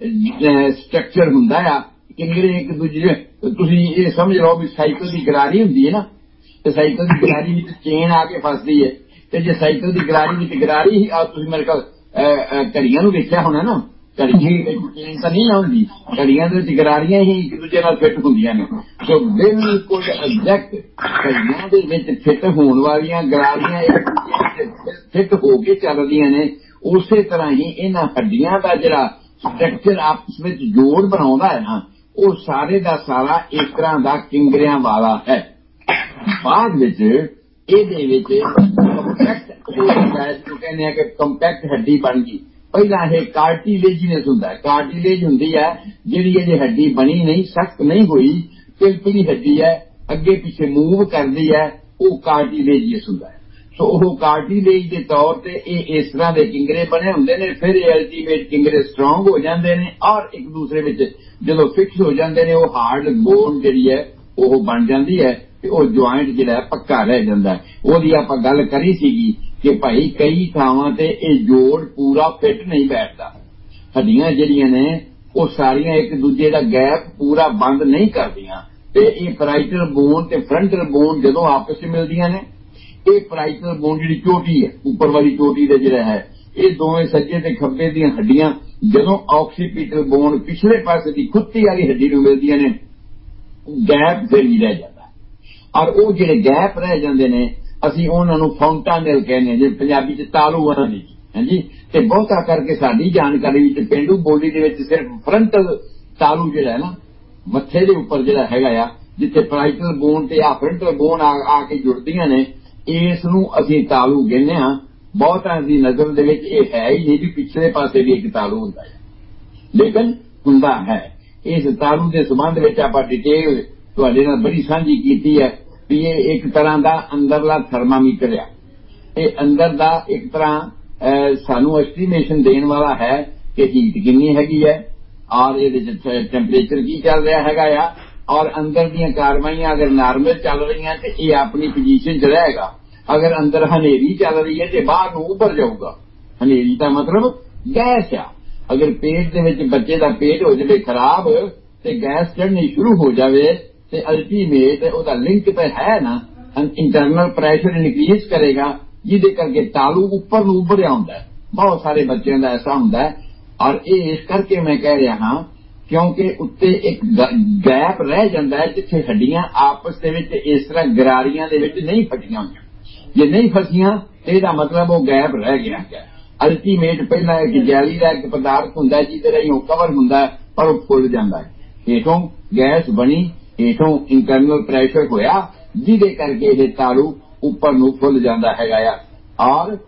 [SPEAKER 3] ਸਟਰਕਚਰ ਹੁੰਦਾ ਆ। ਕਿੰਗਰੇ ਇੱਕ ਦੂਜੇ, ਤੁਸੀਂ ਇਹ ਸਮਝ ਲਓ ਵੀ ਸਾਈਕਲ ਦੀ ਗਰਾਰੀ ਹੁੰਦੀ ਹੈ ਨਾ, ਤੇ ਸਾਈਕਲ ਦੀ ਗਰਾਰੀ ਵਿੱਚ ਚੇਨ ਆ ਕੇ ਫਸਦੀ ਹੈ, ਤੇ ਜੇ ਸਾਈਕਲ ਦੀ ਗਰਾਰੀ ਵਿੱਚ ਗਰਾਰੀ ਹੀ ਆ, ਤੁਸੀਂ ਮੇਰੇ ਕੋਲ ਘੜੀਆਂ ਨੂੰ ਵੇਖਿਆ ਹੋਣਾ ਨਾ, ਘੜੀ ਚੇਨ ਤਾਂ ਨਹੀਂ ਹੁੰਦੀ, ਘੜੀਆਂ ਦੇ ਵਿੱਚ ਗਰਾਰੀਆਂ ਹੀ ਇੱਕ ਦੂਜੇ ਨਾਲ ਫਿੱਟ ਹੁੰਦੀਆਂ ਨੇ। ਸੋ ਬਿਲਕੁਲ ਐਗਜ਼ੈਕਟ ਘੜੀਆਂ ਦੇ ਵਿੱਚ ਫਿੱਟ ਹੋਣ ਵਾਲੀਆਂ ਗਰਾਰੀਆਂ ਇੱਕ ਦੂਜੇ ਫਿੱਟ ਹੋ ਕੇ ਚੱਲਦੀਆਂ ਨੇ। ਉਸੇ ਤਰ੍ਹਾਂ ਹੀ ਇਹਨਾਂ ਹੱਡੀਆਂ ਦਾ ਜਿਹੜਾ ਸਟਰਕਚਰ ਆਪਸ ਵਿੱਚ ਜੋੜ ਬਣਾਉਂਦਾ ਹੈ ਨਾ, ਉਹ ਸਾਰੇ ਦਾ ਸਾਰਾ ਇਸ ਤਰ੍ਹਾਂ ਦਾ ਕਿੰਗਰਿਆਂ ਵਾਲਾ ਹੈ। ਬਾਅਦ ਵਿੱਚ ਇਹਦੇ ਵਿੱਚ ਕੰਪੈਕਟ ਕਹਿੰਦੇ ਆ ਕਿ ਕੰਪੈਕਟ ਹੱਡੀ ਬਣ ਗਈ। ਪਹਿਲਾਂ ਇਹ ਕਾਰਟੀਲੇਜੀਨਸ ਹੁੰਦਾ ਹੈ, ਕਾਰਟੀਲੇਜ ਹੁੰਦੀ ਹੈ ਜਿਹੜੀ ਇਹਦੀ ਹੱਡੀ ਬਣੀ ਨਹੀਂ, ਸਖਤ ਨਹੀਂ ਹੋਈ, ਪਿਲਪਿਲੀ ਹੱਡੀ ਹੈ, ਅੱਗੇ ਪਿੱਛੇ ਮੂਵ ਕਰਦੀ ਹੈ, ਉਹ ਕਾਰਟੀਲੇਜੀਅਸ ਹੁੰਦਾ ਹੈ। ਸੋ ਉਹ ਕਾਰਟੀਲੇਜ ਦੇ ਤੌਰ ਤੇ ਇਹ ਇਸ ਤਰ੍ਹਾਂ ਦੇ ਕਿੰਗਰੇ ਬਣੇ ਹੁੰਦੇ ਨੇ। ਫਿਰ ਇਹ ਅਲਟੀਮੇਟ ਕਿੰਗਰੇ ਸਟਰੋਂਗ ਹੋ ਜਾਂਦੇ ਨੇ, ਔਰ ਇੱਕ ਦੂਸਰੇ ਵਿੱਚ ਜਦੋਂ ਫਿਕਸ ਹੋ ਜਾਂਦੇ ਨੇ, ਉਹ ਹਾਰਡ ਬੋਨ ਜਿਹੜੀ ਹੈ ਉਹ ਬਣ ਜਾਂਦੀ ਹੈ, ਤੇ ਉਹ ਜੁਆਇੰਟ ਜਿਹੜਾ ਪੱਕਾ ਰਹਿ ਜਾਂਦਾ। ਉਹਦੀ ਆਪਾਂ ਗੱਲ ਕਰੀ ਸੀਗੀ ਕਿ ਭਾਈ ਕਈ ਥਾਵਾਂ ਤੇ ਇਹ ਜੋੜ ਪੂਰਾ ਫਿੱਟ ਨਹੀਂ ਬੈਠਦਾ, ਹੱਡੀਆਂ ਜਿਹੜੀਆਂ ਨੇ ਉਹ ਸਾਰੀਆਂ ਇੱਕ ਦੂਜੇ ਦਾ ਗੈਪ ਪੂਰਾ ਬੰਦ ਨਹੀਂ ਕਰਦੀਆਂ, ਤੇ ਇਹ ਪੈਰਾਈਟਲ ਬੋਨ ਤੇ ਫਰੰਟਲ ਬੋਨ ਜਦੋਂ ਆਪਸ ਵਿੱਚ ਮਿਲਦੀਆਂ ਨੇ, ਇਹ ਪੈਰਾਈਟਲ ਬੋਨ ਜਿਹੜੀ ਚੋਟੀ ਹੈ, ਉੱਪਰ ਵਾਲੀ ਚੋਟੀ ਦਾ ਜਿਹੜਾ ਹੈ, ਇਹ ਦੋਵੇਂ ਸੱਜੇ ਤੇ ਖੱਬੇ ਦੀਆਂ ਹੱਡੀਆਂ ਜਦੋਂ ਆਕਸੀਪੀਟਲ ਬੋਨ ਪਿਛਲੇ ਪਾਸੇ ਦੀ ਕੁੱਤੀ ਵਾਲੀ ਹੱਡੀ ਨੂੰ ਮਿਲਦੀਆਂ ਨੇ, ਗੈਪ ਫਿਰ ਵੀ ਰਹਿ ਜਾਂਦਾ। ਔਰ ਉਹ ਜਿਹੜੇ ਗੈਪ ਰਹਿ ਜਾਂਦੇ ਨੇ ਅਸੀਂ ਉਹਨਾਂ ਨੂੰ ਫਾਉਂਟਾਨੇਲ ਕਹਿੰਦੇ ਹਾਂ, ਜੇ ਪੰਜਾਬੀ ਚ ਤਾਲੂ ਵਾਲਾ ਨਹੀਂ, ਹਾਂਜੀ। ਤੇ ਬਹੁਤਾ ਕਰਕੇ ਸਾਡੀ ਜਾਣਕਾਰੀ ਵਿੱਚ ਪੇਂਡੂ ਬੋਲੀ ਦੇ ਵਿੱਚ ਸਿਰਫ ਫਰੰਟਲ ਤਾਲੂ ਜਿਹੜਾ ਹੈ ਨਾ, ਮੱਥੇ ਦੇ ਉੱਪਰ ਜਿਹੜਾ ਹੈਗਾ ਆ, ਜਿੱਥੇ ਪੈਰਾਈਟਲ ਬੋਨ ਤੇ ਆ ਫਰੰਟਲ ਬੋਨ ਆ ਆ ਕੇ ਜੁੜਦੀਆਂ ਨੇ, ਇਸ ਨੂੰ ਅਸੀਂ ਤਾਲੂ ਕਹਿੰਦੇ ਹਾਂ। ਬਹੁਤਾਂ ਦੀ ਨਜ਼ਰ ਦੇ ਵਿੱਚ ਇਹ ਹੈ ਹੀ ਨਹੀਂ ਵੀ ਪਿਛਲੇ ਪਾਸੇ ਵੀ ਇੱਕ ਤਾਲੂ ਹੁੰਦਾ ਹੈ, ਲੇਕਿਨ ਹੁੰਦਾ ਹੈ। ਇਸ ਤਾਲੂ ਦੇ ਸੰਬੰਧ ਵਿੱਚ ਆਪਾਂ ਡਿਟੇਲ ਤੁਹਾਡੇ ਨਾਲ ਬੜੀ ਸਾਂਝੀ ਕੀਤੀ ਹੈ ਵੀ ਇਹ ਇੱਕ ਤਰ੍ਹਾਂ ਦਾ ਅੰਦਰਲਾ ਥਰਮਾਮੀਟਰ ਆ। ਇਹ ਅੰਦਰ ਦਾ ਇੱਕ ਤਰ੍ਹਾਂ ਸਾਨੂੰ ਐਸਟੀਮੇਸ਼ਨ ਦੇਣ ਵਾਲਾ ਹੈ ਕਿ ਹੀਟ ਕਿੰਨੀ ਹੈਗੀ ਹੈ, ਔਰ ਇਹਦੇ ਚ ਟੈਂਪਰੇਚਰ ਕੀ ਚੱਲ ਰਿਹਾ ਹੈਗਾ ਆ, ਔਰ ਅੰਦਰ ਦੀਆਂ ਕਾਰਵਾਈਆਂ ਅਗਰ ਨਾਰਮਲ ਚੱਲ ਰਹੀਆਂ ਤੇ ਇਹ ਆਪਣੀ ਪੋਜੀਸ਼ਨ 'ਚ ਰਹੇਗਾ। ਅਗਰ ਅੰਦਰ ਹਨੇਰੀ ਚੱਲ ਰਹੀ ਹੈ ਤੇ ਬਾਹਰ ਨੂੰ ਉੱਭਰ ਜਾਊਗਾ। ਹਨੇਰੀ ਦਾ ਮਤਲਬ ਗੈਸ ਆ। ਅਗਰ ਪੇਟ ਦੇ ਵਿੱਚ ਬੱਚੇ ਦਾ ਪੇਟ ਹੋ ਜਾਵੇ ਖਰਾਬ ਤੇ ਗੈਸ ਚੜ੍ਹਨੀ ਸ਼ੁਰੂ ਹੋ ਜਾਵੇ ਤੇ ਅਲਟੀਮੇਟ ਉਹਦਾ ਲਿੰਕ ਤਾਂ ਹੈ ਨਾ, ਇੰਟਰਨਲ ਪ੍ਰੈਸ਼ਰ ਇਨਕਰੀਜ਼ ਕਰੇਗਾ, ਜਿਹਦੇ ਕਰਕੇ ਤਾਲੂ ਉੱਪਰ ਨੂੰ ਉੱਭਰਿਆ ਹੁੰਦਾ ਹੈ। ਬਹੁਤ ਸਾਰੇ ਬੱਚਿਆਂ ਦਾ ਐਸਾ ਹੁੰਦਾ ਹੈ, ਔਰ ਇਹ ਇਸ ਕਰਕੇ ਮੈਂ ਕਹਿ ਰਿਹਾ ਹਾਂ ਕਿਉਂਕਿ ਉੱਤੇ ਇੱਕ ਗੈਪ ਰਹਿ ਜਾਂਦਾ ਹੈ ਜਿੱਥੇ ਹੱਡੀਆਂ ਆਪਸ ਦੇ ਵਿੱਚ ਇਸ ਤਰ੍ਹਾਂ ਗਰਾਰੀਆਂ ਦੇ ਵਿੱਚ ਨਹੀਂ ਫਟੀਆਂ ਹੋਈਆਂ। ਜੇ ਨਹੀਂ ਫਸੀਆਂ ਤੇ ਇਹਦਾ ਮਤਲਬ ਉਹ ਗੈਪ ਰਹਿ ਗਿਆ ਹੈ। ਅਲਟੀਮੇਟ ਪਹਿਲਾਂ ਇੱਕ ਜੈਲੀ ਦਾ ਇੱਕ ਪਦਾਰਥ ਹੁੰਦਾ ਜਿਹਦੇ ਰਾਹੀਂ ਉਹ ਕਵਰ ਹੁੰਦਾ ਹੈ, ਪਰ ਉਹ ਫੁੱਲ ਜਾਂਦਾ ਹੈ। ਹੇਠੋਂ ਗੈਸ ਬਣੀ, ਹੇਠੋਂ ਇੰਟਰਨਲ ਪ੍ਰੈਸ਼ਰ ਹੋਇਆ, ਜਿਹਦੇ ਕਰਕੇ ਇਹ ਤਾਲੂ ਉੱਪਰ ਨੂੰ ਫੁੱਲ ਜਾਂਦਾ ਹੈਗਾ ਆ। ਔਰ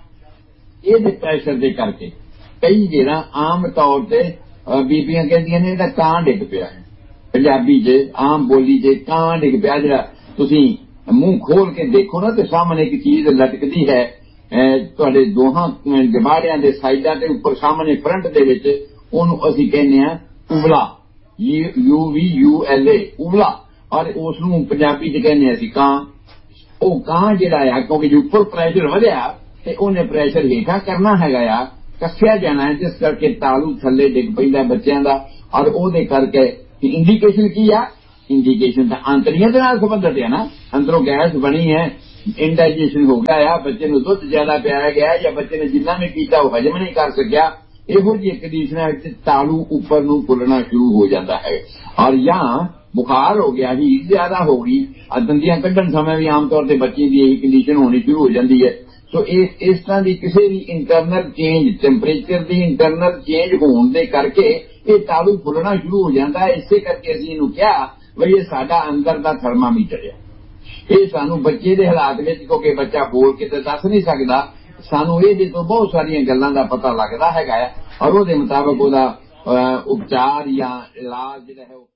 [SPEAKER 3] ਇਹਦੇ ਪ੍ਰੈਸ਼ਰ ਦੇ ਕਰਕੇ ਕਈ ਜਿਹੜਾ ਆਮ ਤੌਰ ਤੇ ਬੀਬੀਆਂ ਕਹਿੰਦੀਆਂ ਨੇ ਇਹਦਾ ਕਾਂ ਡਿੱਗ ਪਿਆ ਹੈ। ਪੰਜਾਬੀ 'ਚ ਆਮ ਬੋਲੀ 'ਚ ਕਾਂ ਡਿੱਗ ਪਿਆ। ਜਿਹੜਾ ਤੁਸੀਂ ਮੂੰਹ ਖੋਲ ਕੇ ਦੇਖੋ ਨਾ ਤੇ ਸਾਹਮਣੇ ਇੱਕ ਚੀਜ਼ ਲਟਕਦੀ ਹੈ ਤੁਹਾਡੇ ਦੋਹਾਂ ਜਬਾੜਿਆਂ ਦੇ ਸਾਈਡਾਂ ਤੇ ਉੱਪਰ ਸਾਹਮਣੇ ਫਰੰਟ ਦੇ ਵਿੱਚ, ਉਹਨੂੰ ਅਸੀਂ ਕਹਿੰਦੇ ਹਾਂ ਉਬਲਾ, you we U L A, ਉਬਲਾ। ਔਰ ਉਸ ਨੂੰ ਪੰਜਾਬੀ ਚ ਕਹਿੰਦੇ ਅਸੀਂ ਕਾਂ। ਉਹ ਕਾਂ ਜਿਹੜਾ ਆ ਕਿਉਂਕਿ ਜੇ ਉੱਪਰ ਪ੍ਰੈਸ਼ਰ ਵਧਿਆ ਤੇ ਉਹਨੇ ਪ੍ਰੈਸ਼ਰ ਹੇਠਾਂ ਕਰਨਾ ਹੈਗਾ ਆ, ਕੱਸਿਆ ਜਾਣਾ, ਜਿਸ ਕਰਕੇ ਤਾਲੂ ਥੱਲੇ ਡਿੱਗ ਪੈਂਦਾ ਬੱਚਿਆਂ ਦਾ। ਔਰ ਉਹਦੇ ਕਰਕੇ ਇੰਡੀਕੇਸ਼ਨ ਕੀ ਆ? ਇੰਡੀਕੇਸ਼ਨ ਤਾਂ ਅੰਤੜੀਆਂ ਦੇ ਨਾਲ ਸੰਬੰਧਿਤ ਹੈ ਨਾ, ਅੰਦਰੋਂ ਗੈਸ ਬਣੀ ਹੈ, ਇੰਡਾਈਜੇਸ਼ਨ ਹੋ ਗਿਆ ਆ, ਬੱਚੇ ਨੂੰ ਦੁੱਧ ਜ਼ਿਆਦਾ ਪਿਆਇਆ ਗਿਆ ਜਾਂ ਬੱਚੇ ਨੇ ਜਿੰਨਾ ਵੀ ਪੀਤਾ ਉਹ ਹਜਮ ਨਹੀਂ ਕਰ ਸਕਿਆ, ਇਹੋ ਜਿਹੀ ਕੰਡੀਸ਼ਨਾਂ ਵਿੱਚ ਤਾਲੂ ਉੱਪਰ ਨੂੰ ਫੁੱਲਣਾ ਸ਼ੁਰੂ ਹੋ ਜਾਂਦਾ ਹੈ। ਔਰ ਜਾਂ ਬੁਖਾਰ ਹੋ ਗਿਆ, ਹੀਟ ਜ਼ਿਆਦਾ ਹੋ ਗਈ, ਦੰਦੀਆਂ ਕੱਢਣ ਸਮੇਂ ਵੀ ਆਮ ਤੌਰ ਤੇ ਬੱਚੇ ਦੀ ਇਹੀ ਕੰਡੀਸ਼ਨ ਹੋਣੀ ਸ਼ੁਰੂ ਹੋ ਜਾਂਦੀ ਹੈ। ਸੋ ਇਸ ਇਸ ਤਰ੍ਹਾਂ ਦੀ ਕਿਸੇ ਵੀ ਇੰਟਰਨਲ ਚੇਂਜ, ਟੈਂਪਰੇਚਰ ਦੀ ਇੰਟਰਨਲ ਚੇਂਜ ਹੋਣ ਦੇ ਕਰਕੇ ਇਹ ਤਾਲੂ ਫੁੱਲਣਾ ਸ਼ੁਰੂ ਹੋ ਜਾਂਦਾ ਹੈ। ਇਸੇ ਕਰਕੇ ਅਸੀਂ ਇਹਨੂੰ ਕਿਹਾ ਬਈ ਇਹ ਸਾਡਾ ਅੰਦਰ ਦਾ ਥਰਮਾਮੀਟਰ ਹੈ। ਇਹ ਸਾਨੂੰ ਬੱਚੇ ਦੇ ਹਾਲਾਤ ਵਿੱਚ, ਕਿਉਂਕਿ ਬੱਚਾ ਬੋਲ ਕੇ ਤਾਂ ਦੱਸ ਨਹੀਂ ਸਕਦਾ, ਸਾਨੂੰ ਇਹਦੇ ਤੋਂ ਬਹੁਤ ਸਾਰੀਆਂ ਗੱਲਾਂ ਦਾ ਪਤਾ ਲੱਗਦਾ ਹੈਗਾ ਹੈ ਔਰ ਉਹਦੇ ਮੁਤਾਬਕ ਉਹਦਾ ਉਪਚਾਰ ਜਾਂ ਇਲਾਜ ਜਿਹੜਾ ਹੈ